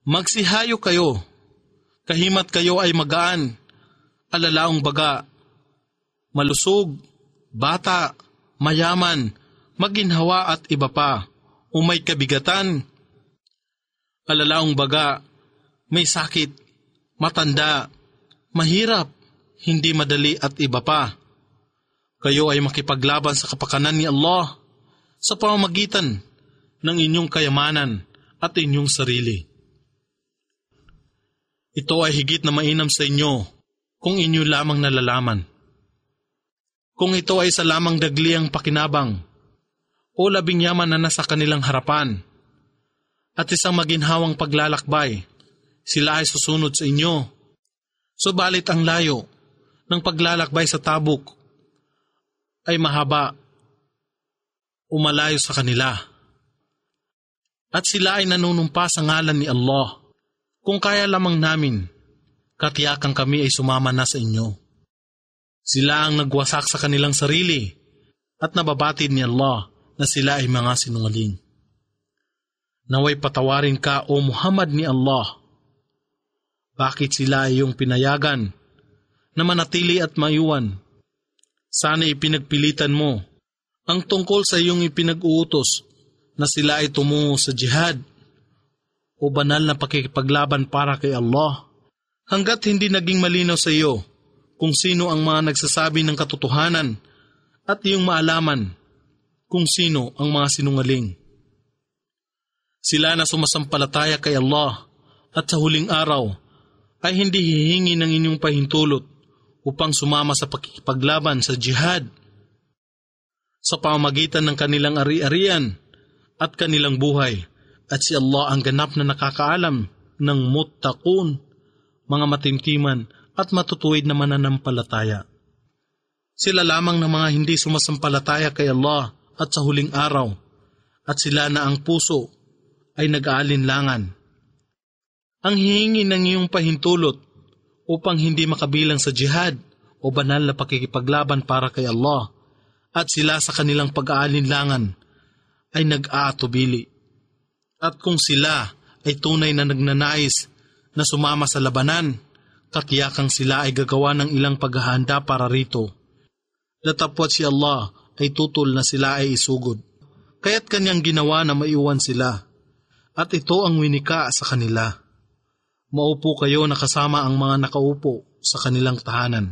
Magsihayo kayo, kahimat kayo ay magaan, alalaong baga, malusog, bata, mayaman, maginhawa at iba pa, o may kabigatan, alalaong baga, may sakit, matanda, mahirap, hindi madali at iba pa. Kayo ay makipaglaban sa kapakanan ni Allah sa pamamagitan ng inyong kayamanan at inyong sarili. Ito ay higit na mainam sa inyo kung inyo lamang nalalaman. Kung ito ay sa lamang dagliang pakinabang o labing yaman na nasa kanilang harapan at isang maginhawang paglalakbay, sila ay susunod sa inyo. Subalit ang layo ng paglalakbay sa Tabuk ay mahaba o malayo sa kanila. At sila ay nanunumpa sa ngalan ni Allah. Kung kaya lamang namin, katiyakan kami ay sumama na sa inyo. Sila ang nagwasak sa kanilang sarili at nababatid ni Allah na sila ay mga sinungaling. Naway patawarin ka, O Muhammad ni Allah. Bakit sila ay iyong pinayagan na manatili at maiwan? Sana ipinagpilitan mo ang tungkol sa iyong ipinag-uutos na sila ay tumungo sa jihad o banal na pakikipaglaban para kay Allah, hanggat hindi naging malinaw sa iyo kung sino ang mga nagsasabi ng katotohanan at iyong maalaman kung sino ang mga sinungaling. Sila na sumasampalataya kay Allah at sa huling araw ay hindi hihingi ng inyong pahintulot upang sumama sa pakikipaglaban sa jihad sa pamamagitan ng kanilang ari-arian at kanilang buhay. At si Allah ang ganap na nakakaalam ng muttaqun, mga matimtiman at matutuwid na mananampalataya. Sila lamang ng mga hindi sumasampalataya kay Allah at sa huling araw, at sila na ang puso ay nag-aalinlangan. Ang hihingi ng iyong pahintulot upang hindi makabilang sa jihad o banal na pakikipaglaban para kay Allah, at sila sa kanilang pag-aalinlangan ay nag-aatubili. At kung sila ay tunay na nagnanais na sumama sa labanan, katiyakang sila ay gagawa ng ilang paghahanda para rito. Datapwat si Allah ay tutol na sila ay isugod, kaya't kanyang ginawa na maiwan sila, at ito ang winika sa kanila. Maupo kayo na kasama ang mga nakaupo sa kanilang tahanan.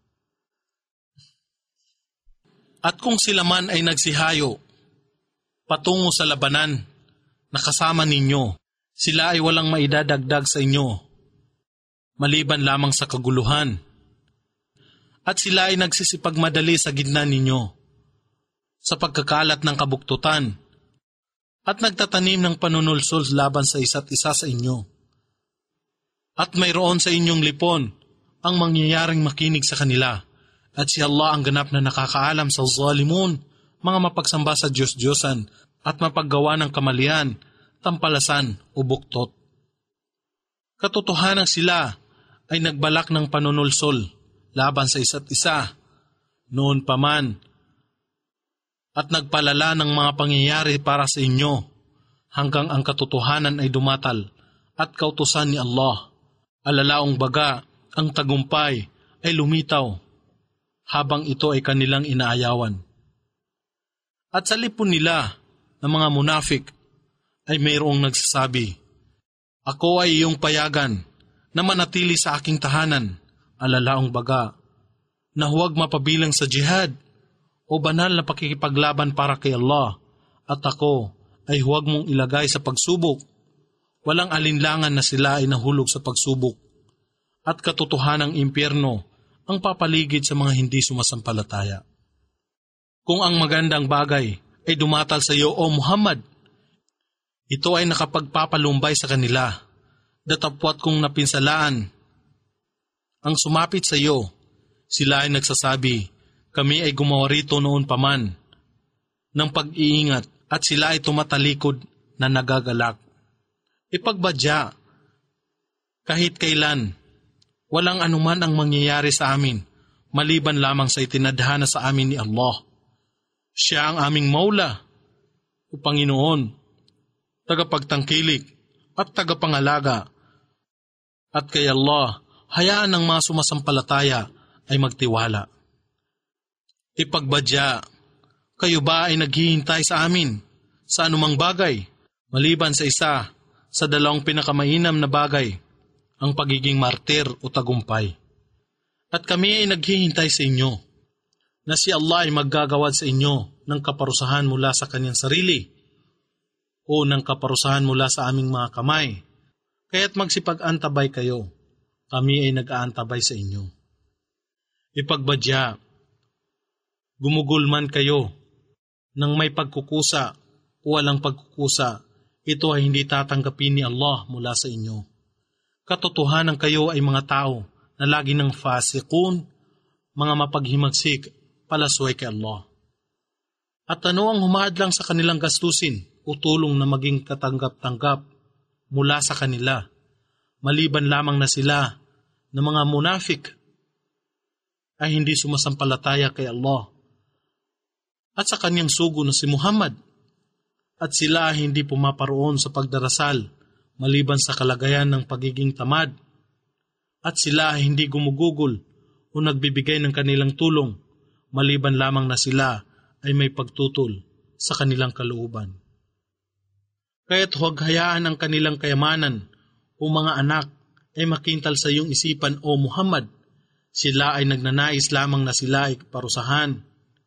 At kung sila man ay nagsihayo patungo sa labanan, nakasama ninyo, sila ay walang maidadagdag sa inyo, maliban lamang sa kaguluhan. At sila ay nagsisipagmadali sa gitna ninyo, sa pagkakalat ng kabuktutan, at nagtatanim ng panunulsol laban sa isa't isa sa inyo. At mayroon sa inyong lipon ang mangyayaring makinig sa kanila, at si Allah ang ganap na nakakaalam sa zalimun, mga mapagsamba sa Diyos-Diyosan, at mapaggawa ng kamalian, tampalasan o buktot. Katotohanan sila ay nagbalak ng panunulsol laban sa isa't isa noon pa man, at nagpalala ng mga pangyayari para sa inyo hanggang ang katotohanan ay dumatal at kautusan ni Allah. Alalaong baga ang tagumpay ay lumitaw habang ito ay kanilang inaayawan. At sa lipon nila ng mga munafik ay mayroong nagsasabi, ako ay iyong payagan na manatili sa aking tahanan, alalaong baga, na huwag mapabilang sa jihad o banal na pakikipaglaban para kay Allah, at ako ay huwag mong ilagay sa pagsubok. Walang alinlangan na sila ay nahulog sa pagsubok, at katotohanang impyerno ang papaligid sa mga hindi sumasampalataya. Kung ang magandang bagay ay dumatal sa iyo, O Muhammad, ito ay nakapagpapalumbay sa kanila, datapwat kung napinsalaan ang sumapit sa iyo, sila ay nagsasabi, kami ay gumawa rito noon paman ng pag-iingat, at sila ay tumatalikod na nagagalak. Ipagbadya, kahit kailan, walang anuman ang mangyayari sa amin, maliban lamang sa itinadhana sa amin ni Allah. Siya ang aming Maula, o Panginoon, tagapagtangkilik, at tagapangalaga. At kay Allah, hayaan ng mga sumasampalataya ay magtiwala. Ipagbadya, kayo ba ay naghihintay sa amin sa anumang bagay, maliban sa isa sa dalawang pinakamainam na bagay, ang pagiging martir o tagumpay. At kami ay naghihintay sa inyo, na si Allah ay maggagawad sa inyo ng kaparusahan mula sa kanyang sarili o ng kaparusahan mula sa aming mga kamay. Kaya't magsipag-antabay kayo, kami ay nag-aantabay sa inyo. Ipagbadya, gumugulman kayo nang may pagkukusa o walang pagkukusa, ito ay hindi tatanggapin ni Allah mula sa inyo. Katotohanan kayo ay mga tao na lagi ng fasikun, mga mapaghimagsik, palasway kay Allah. At ano ang humadlang sa kanilang gastusin o tulong na maging katanggap-tanggap mula sa kanila, maliban lamang na sila na mga munafik ay hindi sumasampalataya kay Allah at sa kanyang sugo na si Muhammad, at sila ay hindi pumaparoon sa pagdarasal maliban sa kalagayan ng pagiging tamad, at sila ay hindi gumugugol o nagbibigay ng kanilang tulong maliban lamang na sila ay may pagtutol sa kanilang kalooban. Kaya't huwag hayaan ang kanilang kayamanan o mga anak ay makintal sa iyong isipan o Muhammad. Sila ay nagnanais lamang na sila ay parusahan.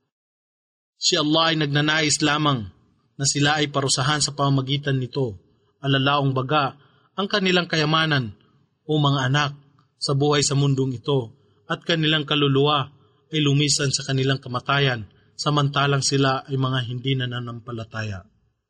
Si Allah ay nagnanais lamang na sila ay parusahan sa pamamagitan nito, alalaong baga ang kanilang kayamanan o mga anak sa buhay sa mundong ito, at kanilang kaluluwa ay lumisan sa kanilang kamatayan, samantalang sila ay mga hindi nananampalataya.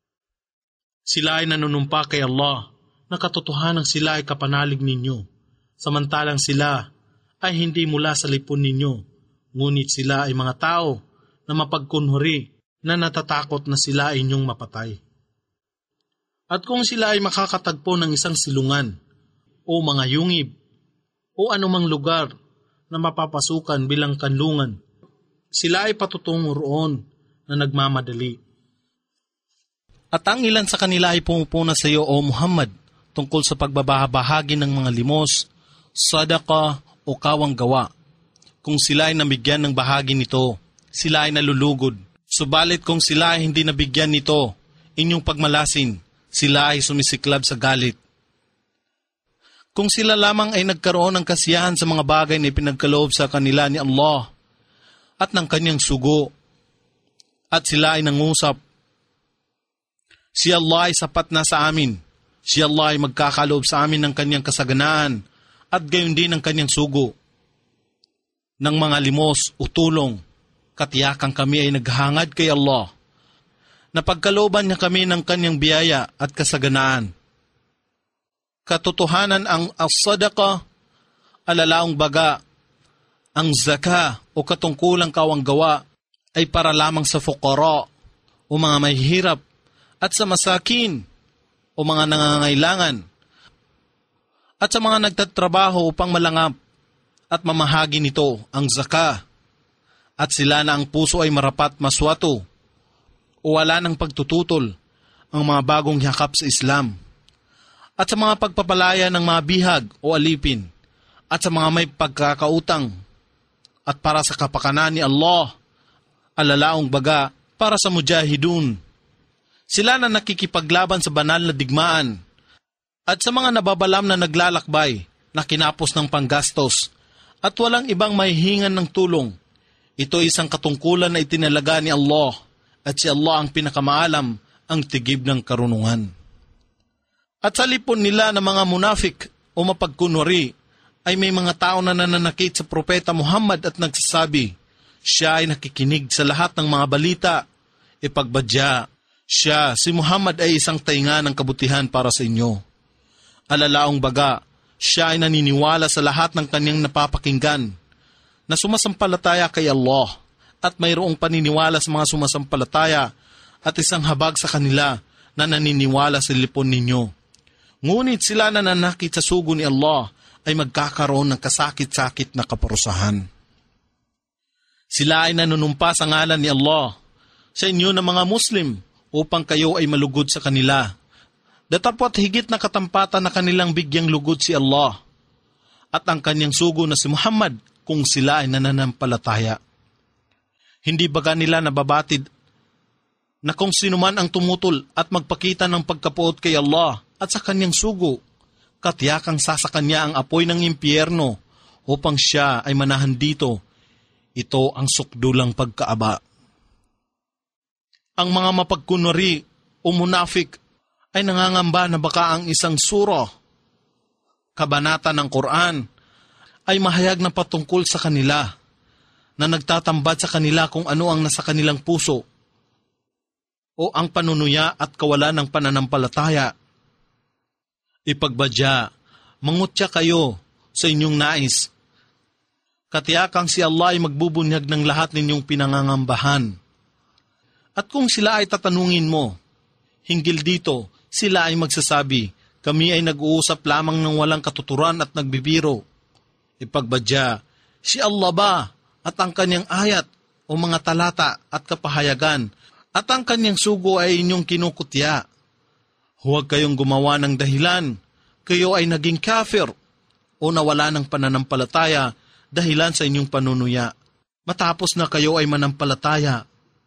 Sila ay nanunumpa kay Allah na katotohanan sila ay kapanalig ninyo, samantalang sila ay hindi mula sa lipon ninyo, ngunit sila ay mga tao na mapagkunhuri na natatakot na sila ay inyong mapatay. At kung sila ay makakatagpo ng isang silungan o mga yungib o anumang lugar na mapapasukan bilang kanlungan, sila ay patutungo roon na nagmamadali. At ang ilan sa kanila ay pumupuna sa iyo, O Muhammad, tungkol sa pagbabahagi ng mga limos, sadaka o kawang gawa. Kung sila ay nabigyan ng bahagi nito, sila ay nalulugod. Subalit kung sila ay hindi nabigyan nito, inyong pagmalasin, sila ay sumisiklab sa galit. Kung sila lamang ay nagkaroon ng kasiyahan sa mga bagay na ipinagkaloob sa kanila ni Allah at ng kanyang sugo, at sila ay nangusap, si Allah ay sapat na sa amin, si Allah ay magkakaloob sa amin ng kanyang kasaganaan at gayon din ng kanyang sugo, ng mga limos o tulong, katiyakan kami ay naghangad kay Allah, na pagkalooban niya kami ng kanyang biyaya at kasaganaan. Katotohanan ang as-sadaqa, alalaong baga, ang zaka o katungkulang kawang gawa ay para lamang sa fuqara o mga mahihirap at sa masakin o mga nangangailangan at sa mga nagtatrabaho upang malangap at mamahagi nito ang zaka, at sila na ang puso ay marapat maswato o wala ng pagtututol ang mga bagong yakap sa Islam, at sa mga pagpapalaya ng mga bihag o alipin, at sa mga may pagkakautang, at para sa kapakanan ni Allah, alalaong baga para sa mujahidun. Sila na nakikipaglaban sa banal na digmaan, at sa mga nababalam na naglalakbay na kinapos ng panggastos, at walang ibang mahihingan ng tulong. Ito ay isang katungkulan na itinalaga ni Allah, at si Allah ang pinakamaalam, ang tigib ng karunungan. At sa lipon nila ng mga munafik o mapagkunwari, ay may mga tao na nananakit sa propeta Muhammad at nagsasabi, siya ay nakikinig sa lahat ng mga balita. Ipagbadya, siya, si Muhammad ay isang tainga ng kabutihan para sa inyo. Alalaong baga, siya ay naniniwala sa lahat ng kanyang napapakinggan, na sumasampalataya kay Allah, at mayroong paniniwala sa mga sumasampalataya, at isang habag sa kanila na naniniwala sa lipon ninyo. Ngunit sila na nanakit sa sugo ni Allah ay magkakaroon ng kasakit-sakit na kaparusahan. Sila ay nanunumpa sa ngalan ni Allah sa inyo na mga Muslim upang kayo ay malugod sa kanila, Datapwat higit na katampatan na kanilang bigyang lugod si Allah at ang kanyang sugo na si Muhammad kung sila ay nananampalataya. Hindi baga nila nababatid na kung sino man ang tumutol at magpakita ng pagkapuot kay Allah at sa kanyang sugo, katiyakang sasakan niya ang apoy ng impyerno upang siya ay manahan dito. Ito ang sukdulang pagkaaba. Ang mga mapagkunwari o munafik ay nangangamba na baka ang isang sura, kabanata ng Quran, ay mahayag na patungkol sa kanila, na nagtatambad sa kanila kung ano ang nasa kanilang puso, o ang panunuya at kawalan ng pananampalataya. Ipagbadya, mangutya kayo sa inyong nais. Katiyakang si Allah ay magbubunyag ng lahat ninyong pinangangambahan. At kung sila ay tatanungin mo, hinggil dito, sila ay magsasabi, kami ay nag-uusap lamang ng walang katuturan at nagbibiro. Ipagbadya, si Allah ba at ang kanyang ayat o mga talata at kapahayagan at ang kanyang sugo ay inyong kinukutya. Huwag kayong gumawa ng dahilan, kayo ay naging kafir o nawala ng pananampalataya dahilan sa inyong panunuya. Matapos na kayo ay manampalataya.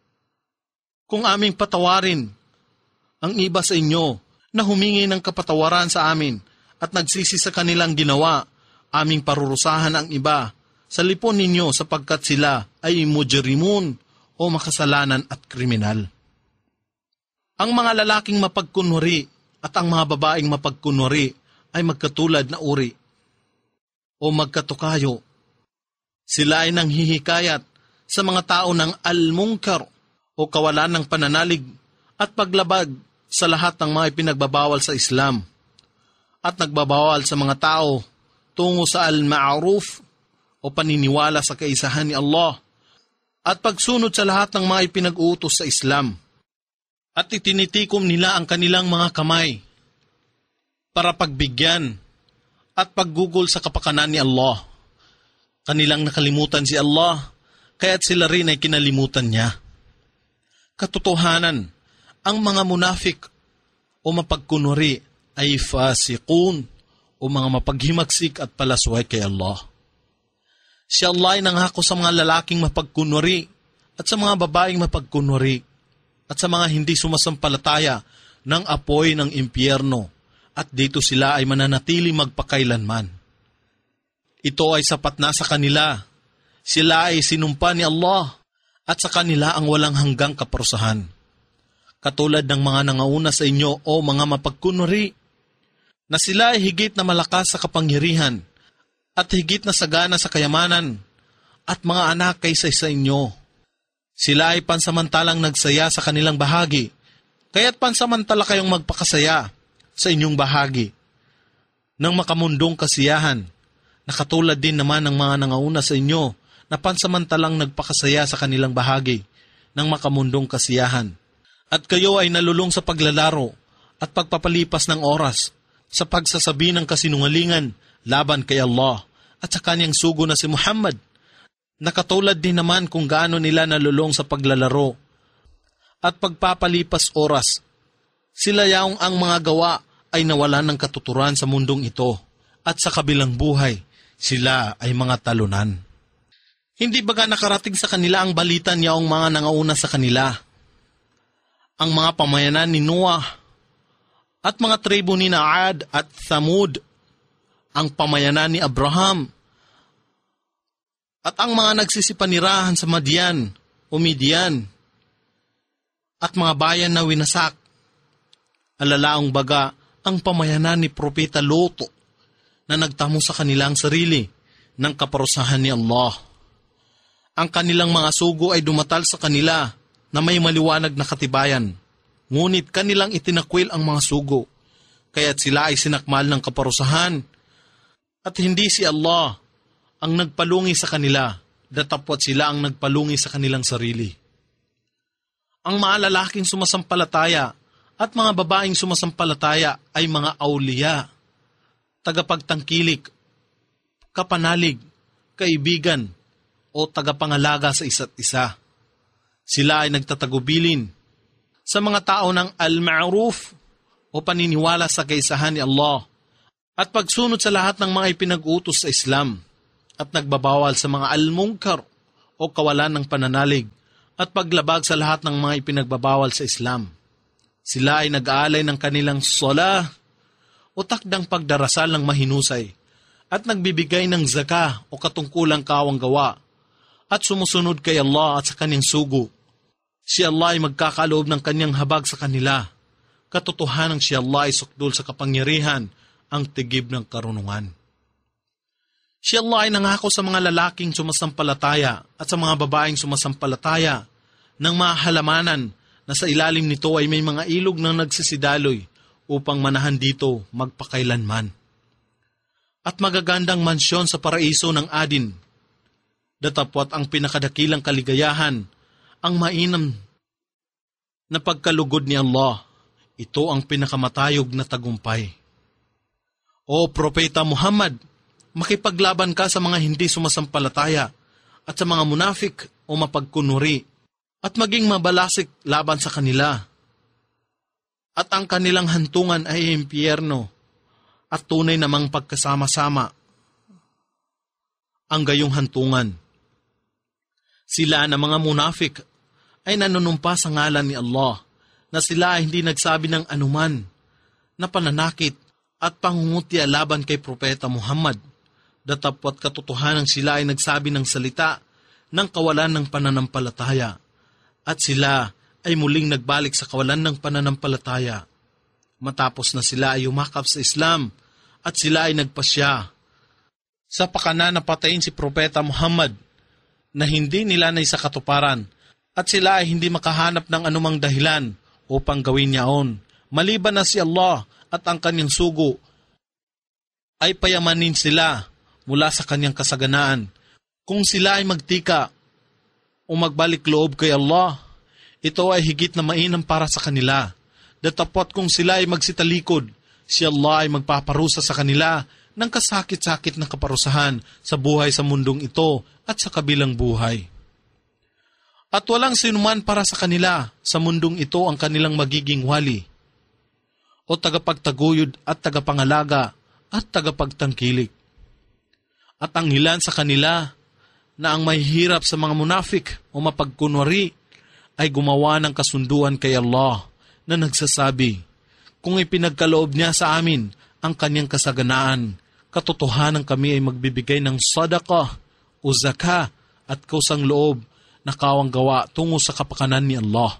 Kung aming patawarin ang iba sa inyo na humingi ng kapatawaran sa amin at nagsisi sa kanilang ginawa, aming parurusahan ang iba sa lipon ninyo sapagkat sila ay mujrimun o makasalanan at kriminal. Ang mga lalaking mapagkunwari at ang mga babaeng mapagkunwari ay magkatulad na uri o magkatukayo. Sila ay nanghihikayat sa mga tao ng al-munkar o kawalan ng pananalig at paglabag sa lahat ng mga ipinagbabawal sa Islam at nagbabawal sa mga tao tungo sa al-ma'ruf o paniniwala sa kaisahan ni Allah at pagsunod sa lahat ng mga ipinag-uutos sa Islam. At itinitikom nila ang kanilang mga kamay para pagbigyan at paggugol sa kapakanan ni Allah. Kanilang nakalimutan si Allah, kaya't sila rin ay kinalimutan niya. Katotohanan, ang mga munafik o mapagkunwari ay fasikun o mga mapaghimagsik at palasway kay Allah. Si Allah ay nangako sa mga lalaking mapagkunwari at sa mga babaeng mapagkunwari at sa mga hindi sumasampalataya ng apoy ng impyerno at dito sila ay mananatili magpakailanman. Ito ay sapat na sa kanila. Sila ay sinumpa ni Allah at sa kanila ang walang hanggang kaparusahan. Katulad ng mga nangauna sa inyo o mga mapagkunwari, na sila ay higit na malakas sa kapangyarihan at higit na sagana sa kayamanan at mga anak kaysa sa inyo. Sila ay pansamantalang nagsaya sa kanilang bahagi, kaya't pansamantala kayong magpakasaya sa inyong bahagi ng makamundong kasiyahan, na katulad din naman ng mga nangauna sa inyo na pansamantalang nagpakasaya sa kanilang bahagi ng makamundong kasiyahan. At kayo ay nalulong sa paglalaro at pagpapalipas ng oras sa pagsasabi ng kasinungalingan laban kay Allah at sa kanyang sugo na si Muhammad, na katulad din naman kung gaano nila nalulong sa paglalaro at pagpapalipas oras. Sila yaong ang mga gawa ay nawalan ng katuturan sa mundong ito at sa kabilang buhay, sila ay mga talunan. Hindi baga nakarating sa kanila ang balita niyang mga nangauna sa kanila, ang mga pamayanan ni Noah at mga tribo ni Naad at Thamud, ang pamayanan ni Abraham, at ang mga nagsisipanirahan sa Madian o Midian, at mga bayan na winasak. Alalaong baga ang pamayanan ni Propeta Lot na nagtamo sa kanilang sarili ng kaparusahan ni Allah. Ang kanilang mga sugo ay dumatal sa kanila na may maliwanag na katibayan, ngunit kanilang itinakwil ang mga sugo, kaya't sila ay sinakmal ng kaparusahan, at hindi si Allah ang nagpalungi sa kanila, datapwat sila ang nagpalungi sa kanilang sarili. Ang mga lalaking sumasampalataya at mga babaeng sumasampalataya ay mga awliya, tagapagtangkilik, kapanalig, kaibigan, o tagapangalaga sa isa't isa. Sila ay nagtatagubilin sa mga tao ng al-ma'ruf o paniniwala sa kaisahan ni Allah at pagsunod sa lahat ng mga ipinag-utos sa Islam at nagbabawal sa mga al-munkar o kawalan ng pananalig at paglabag sa lahat ng mga ipinagbabawal sa Islam. Sila ay nag-aalay ng kanilang sala o takdang pagdarasal ng mahinusay at nagbibigay ng zakah o katungkulang kawang gawa at sumusunod kay Allah at sa kanyang sugo. Si Allah ay magkakaloob ng kanyang habag sa kanila. Katotohanang si Allah ay sukdul sa kapangyarihan, ang tigib ng karunungan. Si Allah ay nangako sa mga lalaking sumasampalataya at sa mga babaeng sumasampalataya ng mga halamanan na sa ilalim nito ay may mga ilog na nagsisidaloy upang manahan dito magpakailanman. At magagandang mansyon sa paraiso ng Adin. Datapwat ang pinakadakilang kaligayahan, ang mainam na pagkalugod ni Allah. Ito ang pinakamatayog na tagumpay. O Propeta Muhammad, makipaglaban ka sa mga hindi sumasampalataya at sa mga munafik o mapagkunuri at maging mabalasik laban sa kanila. At ang kanilang hantungan ay impyerno at tunay namang pagkasama-sama ang gayong hantungan. Sila na mga munafik ay nanunumpa sa ngalan ni Allah na sila ay hindi nagsabi ng anuman na pananakit at pangungutya laban kay Propeta Muhammad. Datapwat katotohanan sila ay nagsabi ng salita ng kawalan ng pananampalataya at sila ay muling nagbalik sa kawalan ng pananampalataya. Matapos na sila ay umakap sa Islam at sila ay nagpasya sa pakana na patayin si Propeta Muhammad na hindi nila naisakatuparan at sila ay hindi makahanap ng anumang dahilan upang gawin niyaon, maliban na si Allah at ang kanyang sugo ay payamanin sila mula sa kanyang kasaganaan. Kung sila ay magtika o magbalik loob kay Allah, ito ay higit na mainam para sa kanila. Datapwat kung sila ay magsitalikod, si Allah ay magpaparusa sa kanila ng kasakit-sakit na kaparusahan sa buhay sa mundong ito at sa kabilang buhay. At walang sinuman para sa kanila sa mundong ito ang kanilang magiging wali o tagapagtaguyod at tagapangalaga at tagapagtangkilik. At ang ilan sa kanila na ang mahihirap sa mga munafik o mapagkunwari ay gumawa ng kasunduan kay Allah na nagsasabi, kung ipinagkaloob niya sa amin ang kanyang kasaganaan, katotohanan kami ay magbibigay ng sadaqah o zakah at kusang loob na kawang gawa tungo sa kapakanan ni Allah.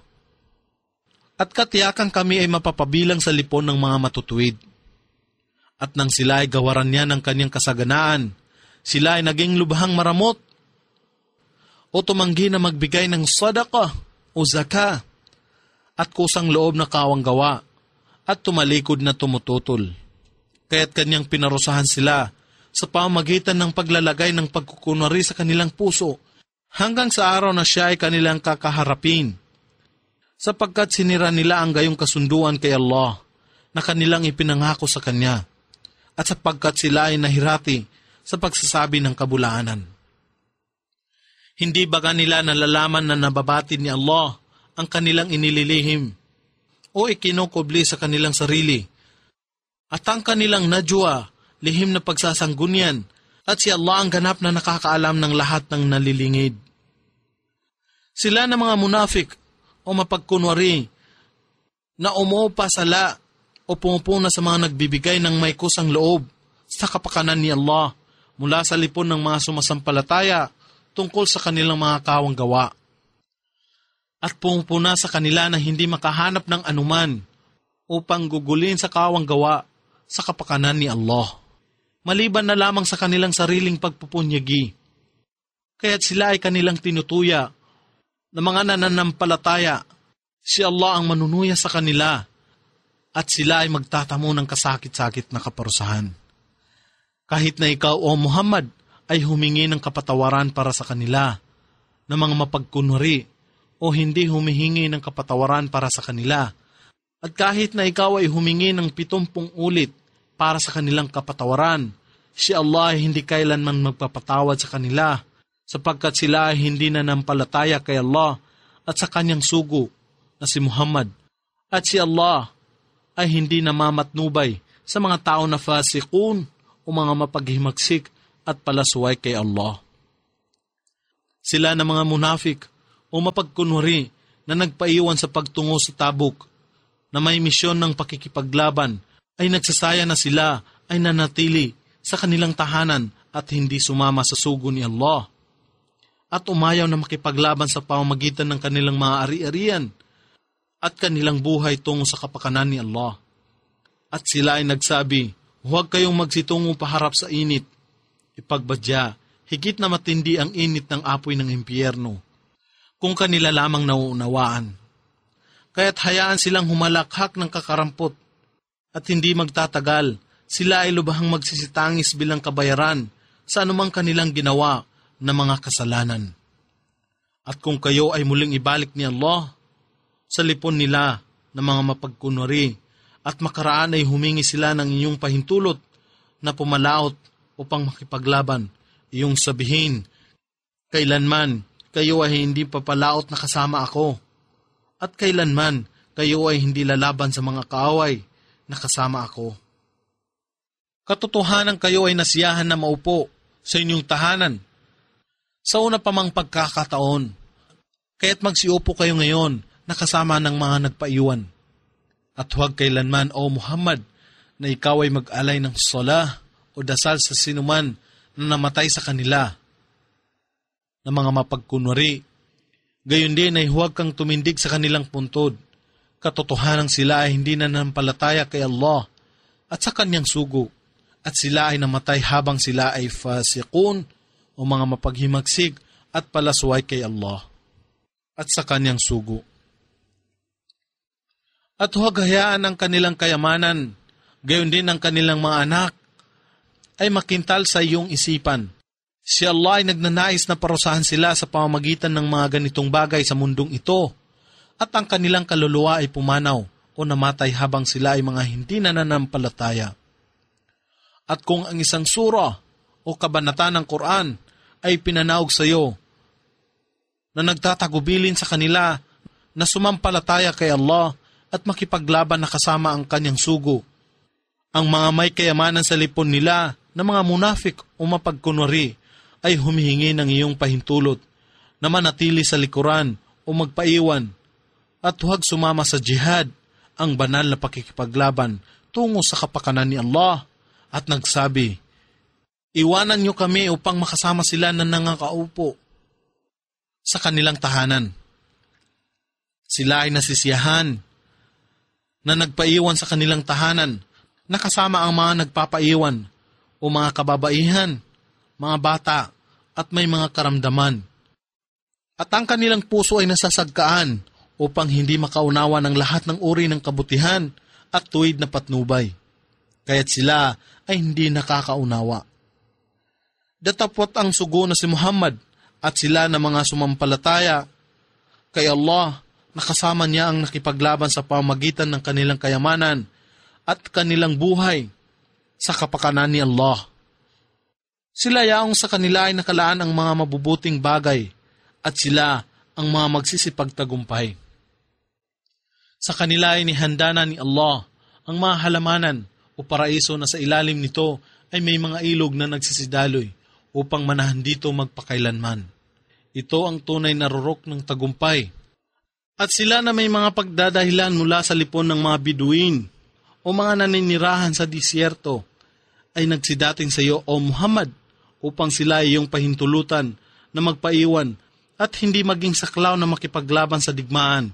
At katiyakan kami ay mapapabilang sa lipon ng mga matutuwid. At nang sila ay gawaran niya ng kanyang kasaganaan, sila ay naging lubhang maramot o tumanggi na magbigay ng sadaqah o zakah at kusang loob na kawang gawa at tumalikod na tumututol. Kaya't kanyang pinarusahan sila sa pamamagitan ng paglalagay ng pagkukunwari sa kanilang puso hanggang sa araw na siya ay kanilang kakaharapin, sapagkat sinira nila ang gayong kasunduan kay Allah na kanilang ipinangako sa Kanya, at sapagkat sila ay nahirati sa pagsasabi ng kabulaanan. Hindi baga nila nalalaman na nababatid ni Allah ang kanilang inililihim o ikinukubli sa kanilang sarili, at ang kanilang najwa, lihim na pagsasanggunyan, at si Allah ang ganap na nakakaalam ng lahat ng nalilingid. Sila na mga munafik o mapagkunwari na umupasala o pumupuna sa mga nagbibigay ng may kusang loob sa kapakanan ni Allah mula sa lipon ng mga sumasampalataya tungkol sa kanilang mga kawang gawa. At pumupuna sa kanila na hindi makahanap ng anuman upang gugulin sa kawang gawa sa kapakanan ni Allah, maliban na lamang sa kanilang sariling pagpupunyagi. Kaya't sila ay kanilang tinutuya na mga nananampalataya, si Allah ang manunuya sa kanila at sila ay magtatamo ng kasakit-sakit na kaparusahan. Kahit na ikaw o Muhammad ay humingi ng kapatawaran para sa kanila na mga mapagkunwari o hindi humihingi ng kapatawaran para sa kanila, at kahit na ikaw ay humingi ng 70 ulit para sa kanilang kapatawaran, si Allah ay hindi kailanman magpapatawad sa kanila sapagkat sila ay hindi nanampalataya kay Allah at sa kanyang sugo na si Muhammad. At si Allah ay hindi namamatnubay sa mga tao na fasikun o mga mapaghimagsik at palasuway kay Allah. Sila na mga munafik o mapagkunwari na nagpaiwan sa pagtungo sa Tabuk na may misyon ng pakikipaglaban ay nagsasaya na sila ay nanatili sa kanilang tahanan at hindi sumama sa sugo ni Allah at umayaw na makipaglaban sa pamamagitan ng kanilang mga ari-arian at kanilang buhay tungo sa kapakanan ni Allah. At sila ay nagsabi, huwag kayong magsitungo paharap sa init. Ipagbadya, higit na matindi ang init ng apoy ng impyerno, kung kanila lamang nauunawaan. Kaya't hayaan silang humalakhak ng kakarampot, at hindi magtatagal, sila ay lubhang magsisitangis bilang kabayaran sa anumang kanilang ginawa na mga kasalanan. At kung kayo ay muling ibalik ni Allah, sa lipon nila na mga mapagkunwari, at makaraan ay humingi sila ng inyong pahintulot na pumalaot upang makipaglaban, iyong sabihin, kailanman kayo ay hindi papalaot na kasama ako, at kailanman kayo ay hindi lalaban sa mga kaaway na kasama ako. Katotohanan kayo ay nasiyahan na maupo sa inyong tahanan sa una pa mang pagkakataon, kaya't magsiupo kayo ngayon na kasama ng mga nagpaiwan. At huwag kailanman, O Muhammad, na ikaw ay mag-alay ng salah o dasal sa sinuman na namatay sa kanila na mga mapagkunwari. Gayon din ay huwag kang tumindig sa kanilang puntod. Katotohanan sila ay hindi na nanampalataya kay Allah at sa kanyang sugo, at sila ay namatay habang sila ay fasikun o mga mapaghimagsik at palasuway kay Allah at sa kanyang sugo. At huwag hayaan ang kanilang kayamanan, gayon din ang kanilang mga anak, ay makintal sa iyong isipan. Si Allah ay nagnanais na parusahan sila sa pamamagitan ng mga ganitong bagay sa mundong ito, at ang kanilang kaluluwa ay pumanaw o namatay habang sila ay mga hindi nananampalataya. At kung ang isang sura o kabanata ng Quran ay pinanaog sa iyo na nagtatagubilin sa kanila na sumampalataya kay Allah at makipaglaban na kasama ang kanyang sugo, ang mga may kayamanan sa lipon nila na mga munafik o mapagkunwari ay humihingi ng iyong pahintulot na manatili sa likuran o magpaiwan at huwag sumama sa jihad, ang banal na pakikipaglaban tungo sa kapakanan ni Allah, at nagsabi, iwanan niyo kami upang makasama sila na nangakaupo sa kanilang tahanan. Sila ay nasisiyahan na nagpaiwan sa kanilang tahanan, nakasama ang mga nagpapaiwan o mga kababaihan, mga bata, at may mga karamdaman. At ang kanilang puso ay nasasagkaan upang hindi makaunawa ng lahat ng uri ng kabutihan at tuwid na patnubay. Kaya't sila ay hindi nakakaunawa. Datapwat ang sugo na si Muhammad at sila na mga sumampalataya kay Allah, nakasama niya ang nakipaglaban sa pamamagitan ng kanilang kayamanan at kanilang buhay sa kapakanan ni Allah. Sila yaong sa kanila ay nakalaan ang mga mabubuting bagay at sila ang mga magsisipagtagumpay. Sa kanila ay nihanda na ni Allah ang mga halamanan o paraiso na sa ilalim nito ay may mga ilog na nagsisidaloy upang manahan dito magpakailanman. Ito ang tunay na rurok ng tagumpay. At sila na may mga pagdadahilan mula sa lipon ng mga biduin o mga naninirahan sa disyerto ay nagsidating sa iyo, O Muhammad, upang sila ay iyong pahintulutan na magpaiwan at hindi maging saklaw na makipaglaban sa digmaan.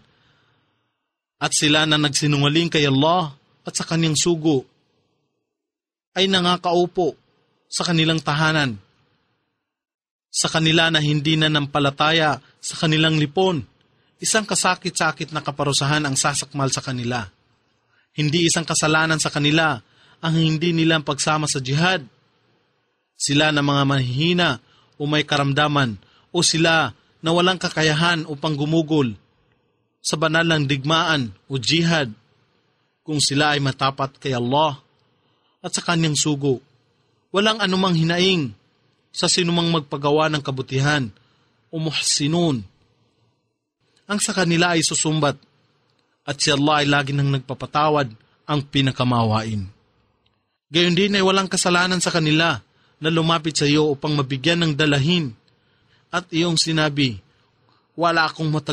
At sila na nagsinungaling kay Allah at sa kanyang sugo ay nangakaupo sa kanilang tahanan. Sa kanila na hindi na nampalataya sa kanilang lipon, isang kasakit-sakit na kaparusahan ang sasakmal sa kanila. Hindi isang kasalanan sa kanila ang hindi nilang pagsama sa jihad. Sila na mga mahihina o may karamdaman o sila na walang kakayahan upang gumugol sa banal ng digmaan o jihad kung sila ay matapat kay Allah at sa kanyang sugo. Walang anumang hinaing sa sinumang magpagawa ng kabutihan o muhsinun. Ang sa kanila ay susumbat at si Allah ay lagi nang nagpapatawad ang pinakamawain. Gayon din ay walang kasalanan sa kanila na lumapit sa iyo upang mabigyan ng dalahin. At iyong sinabi, wala akong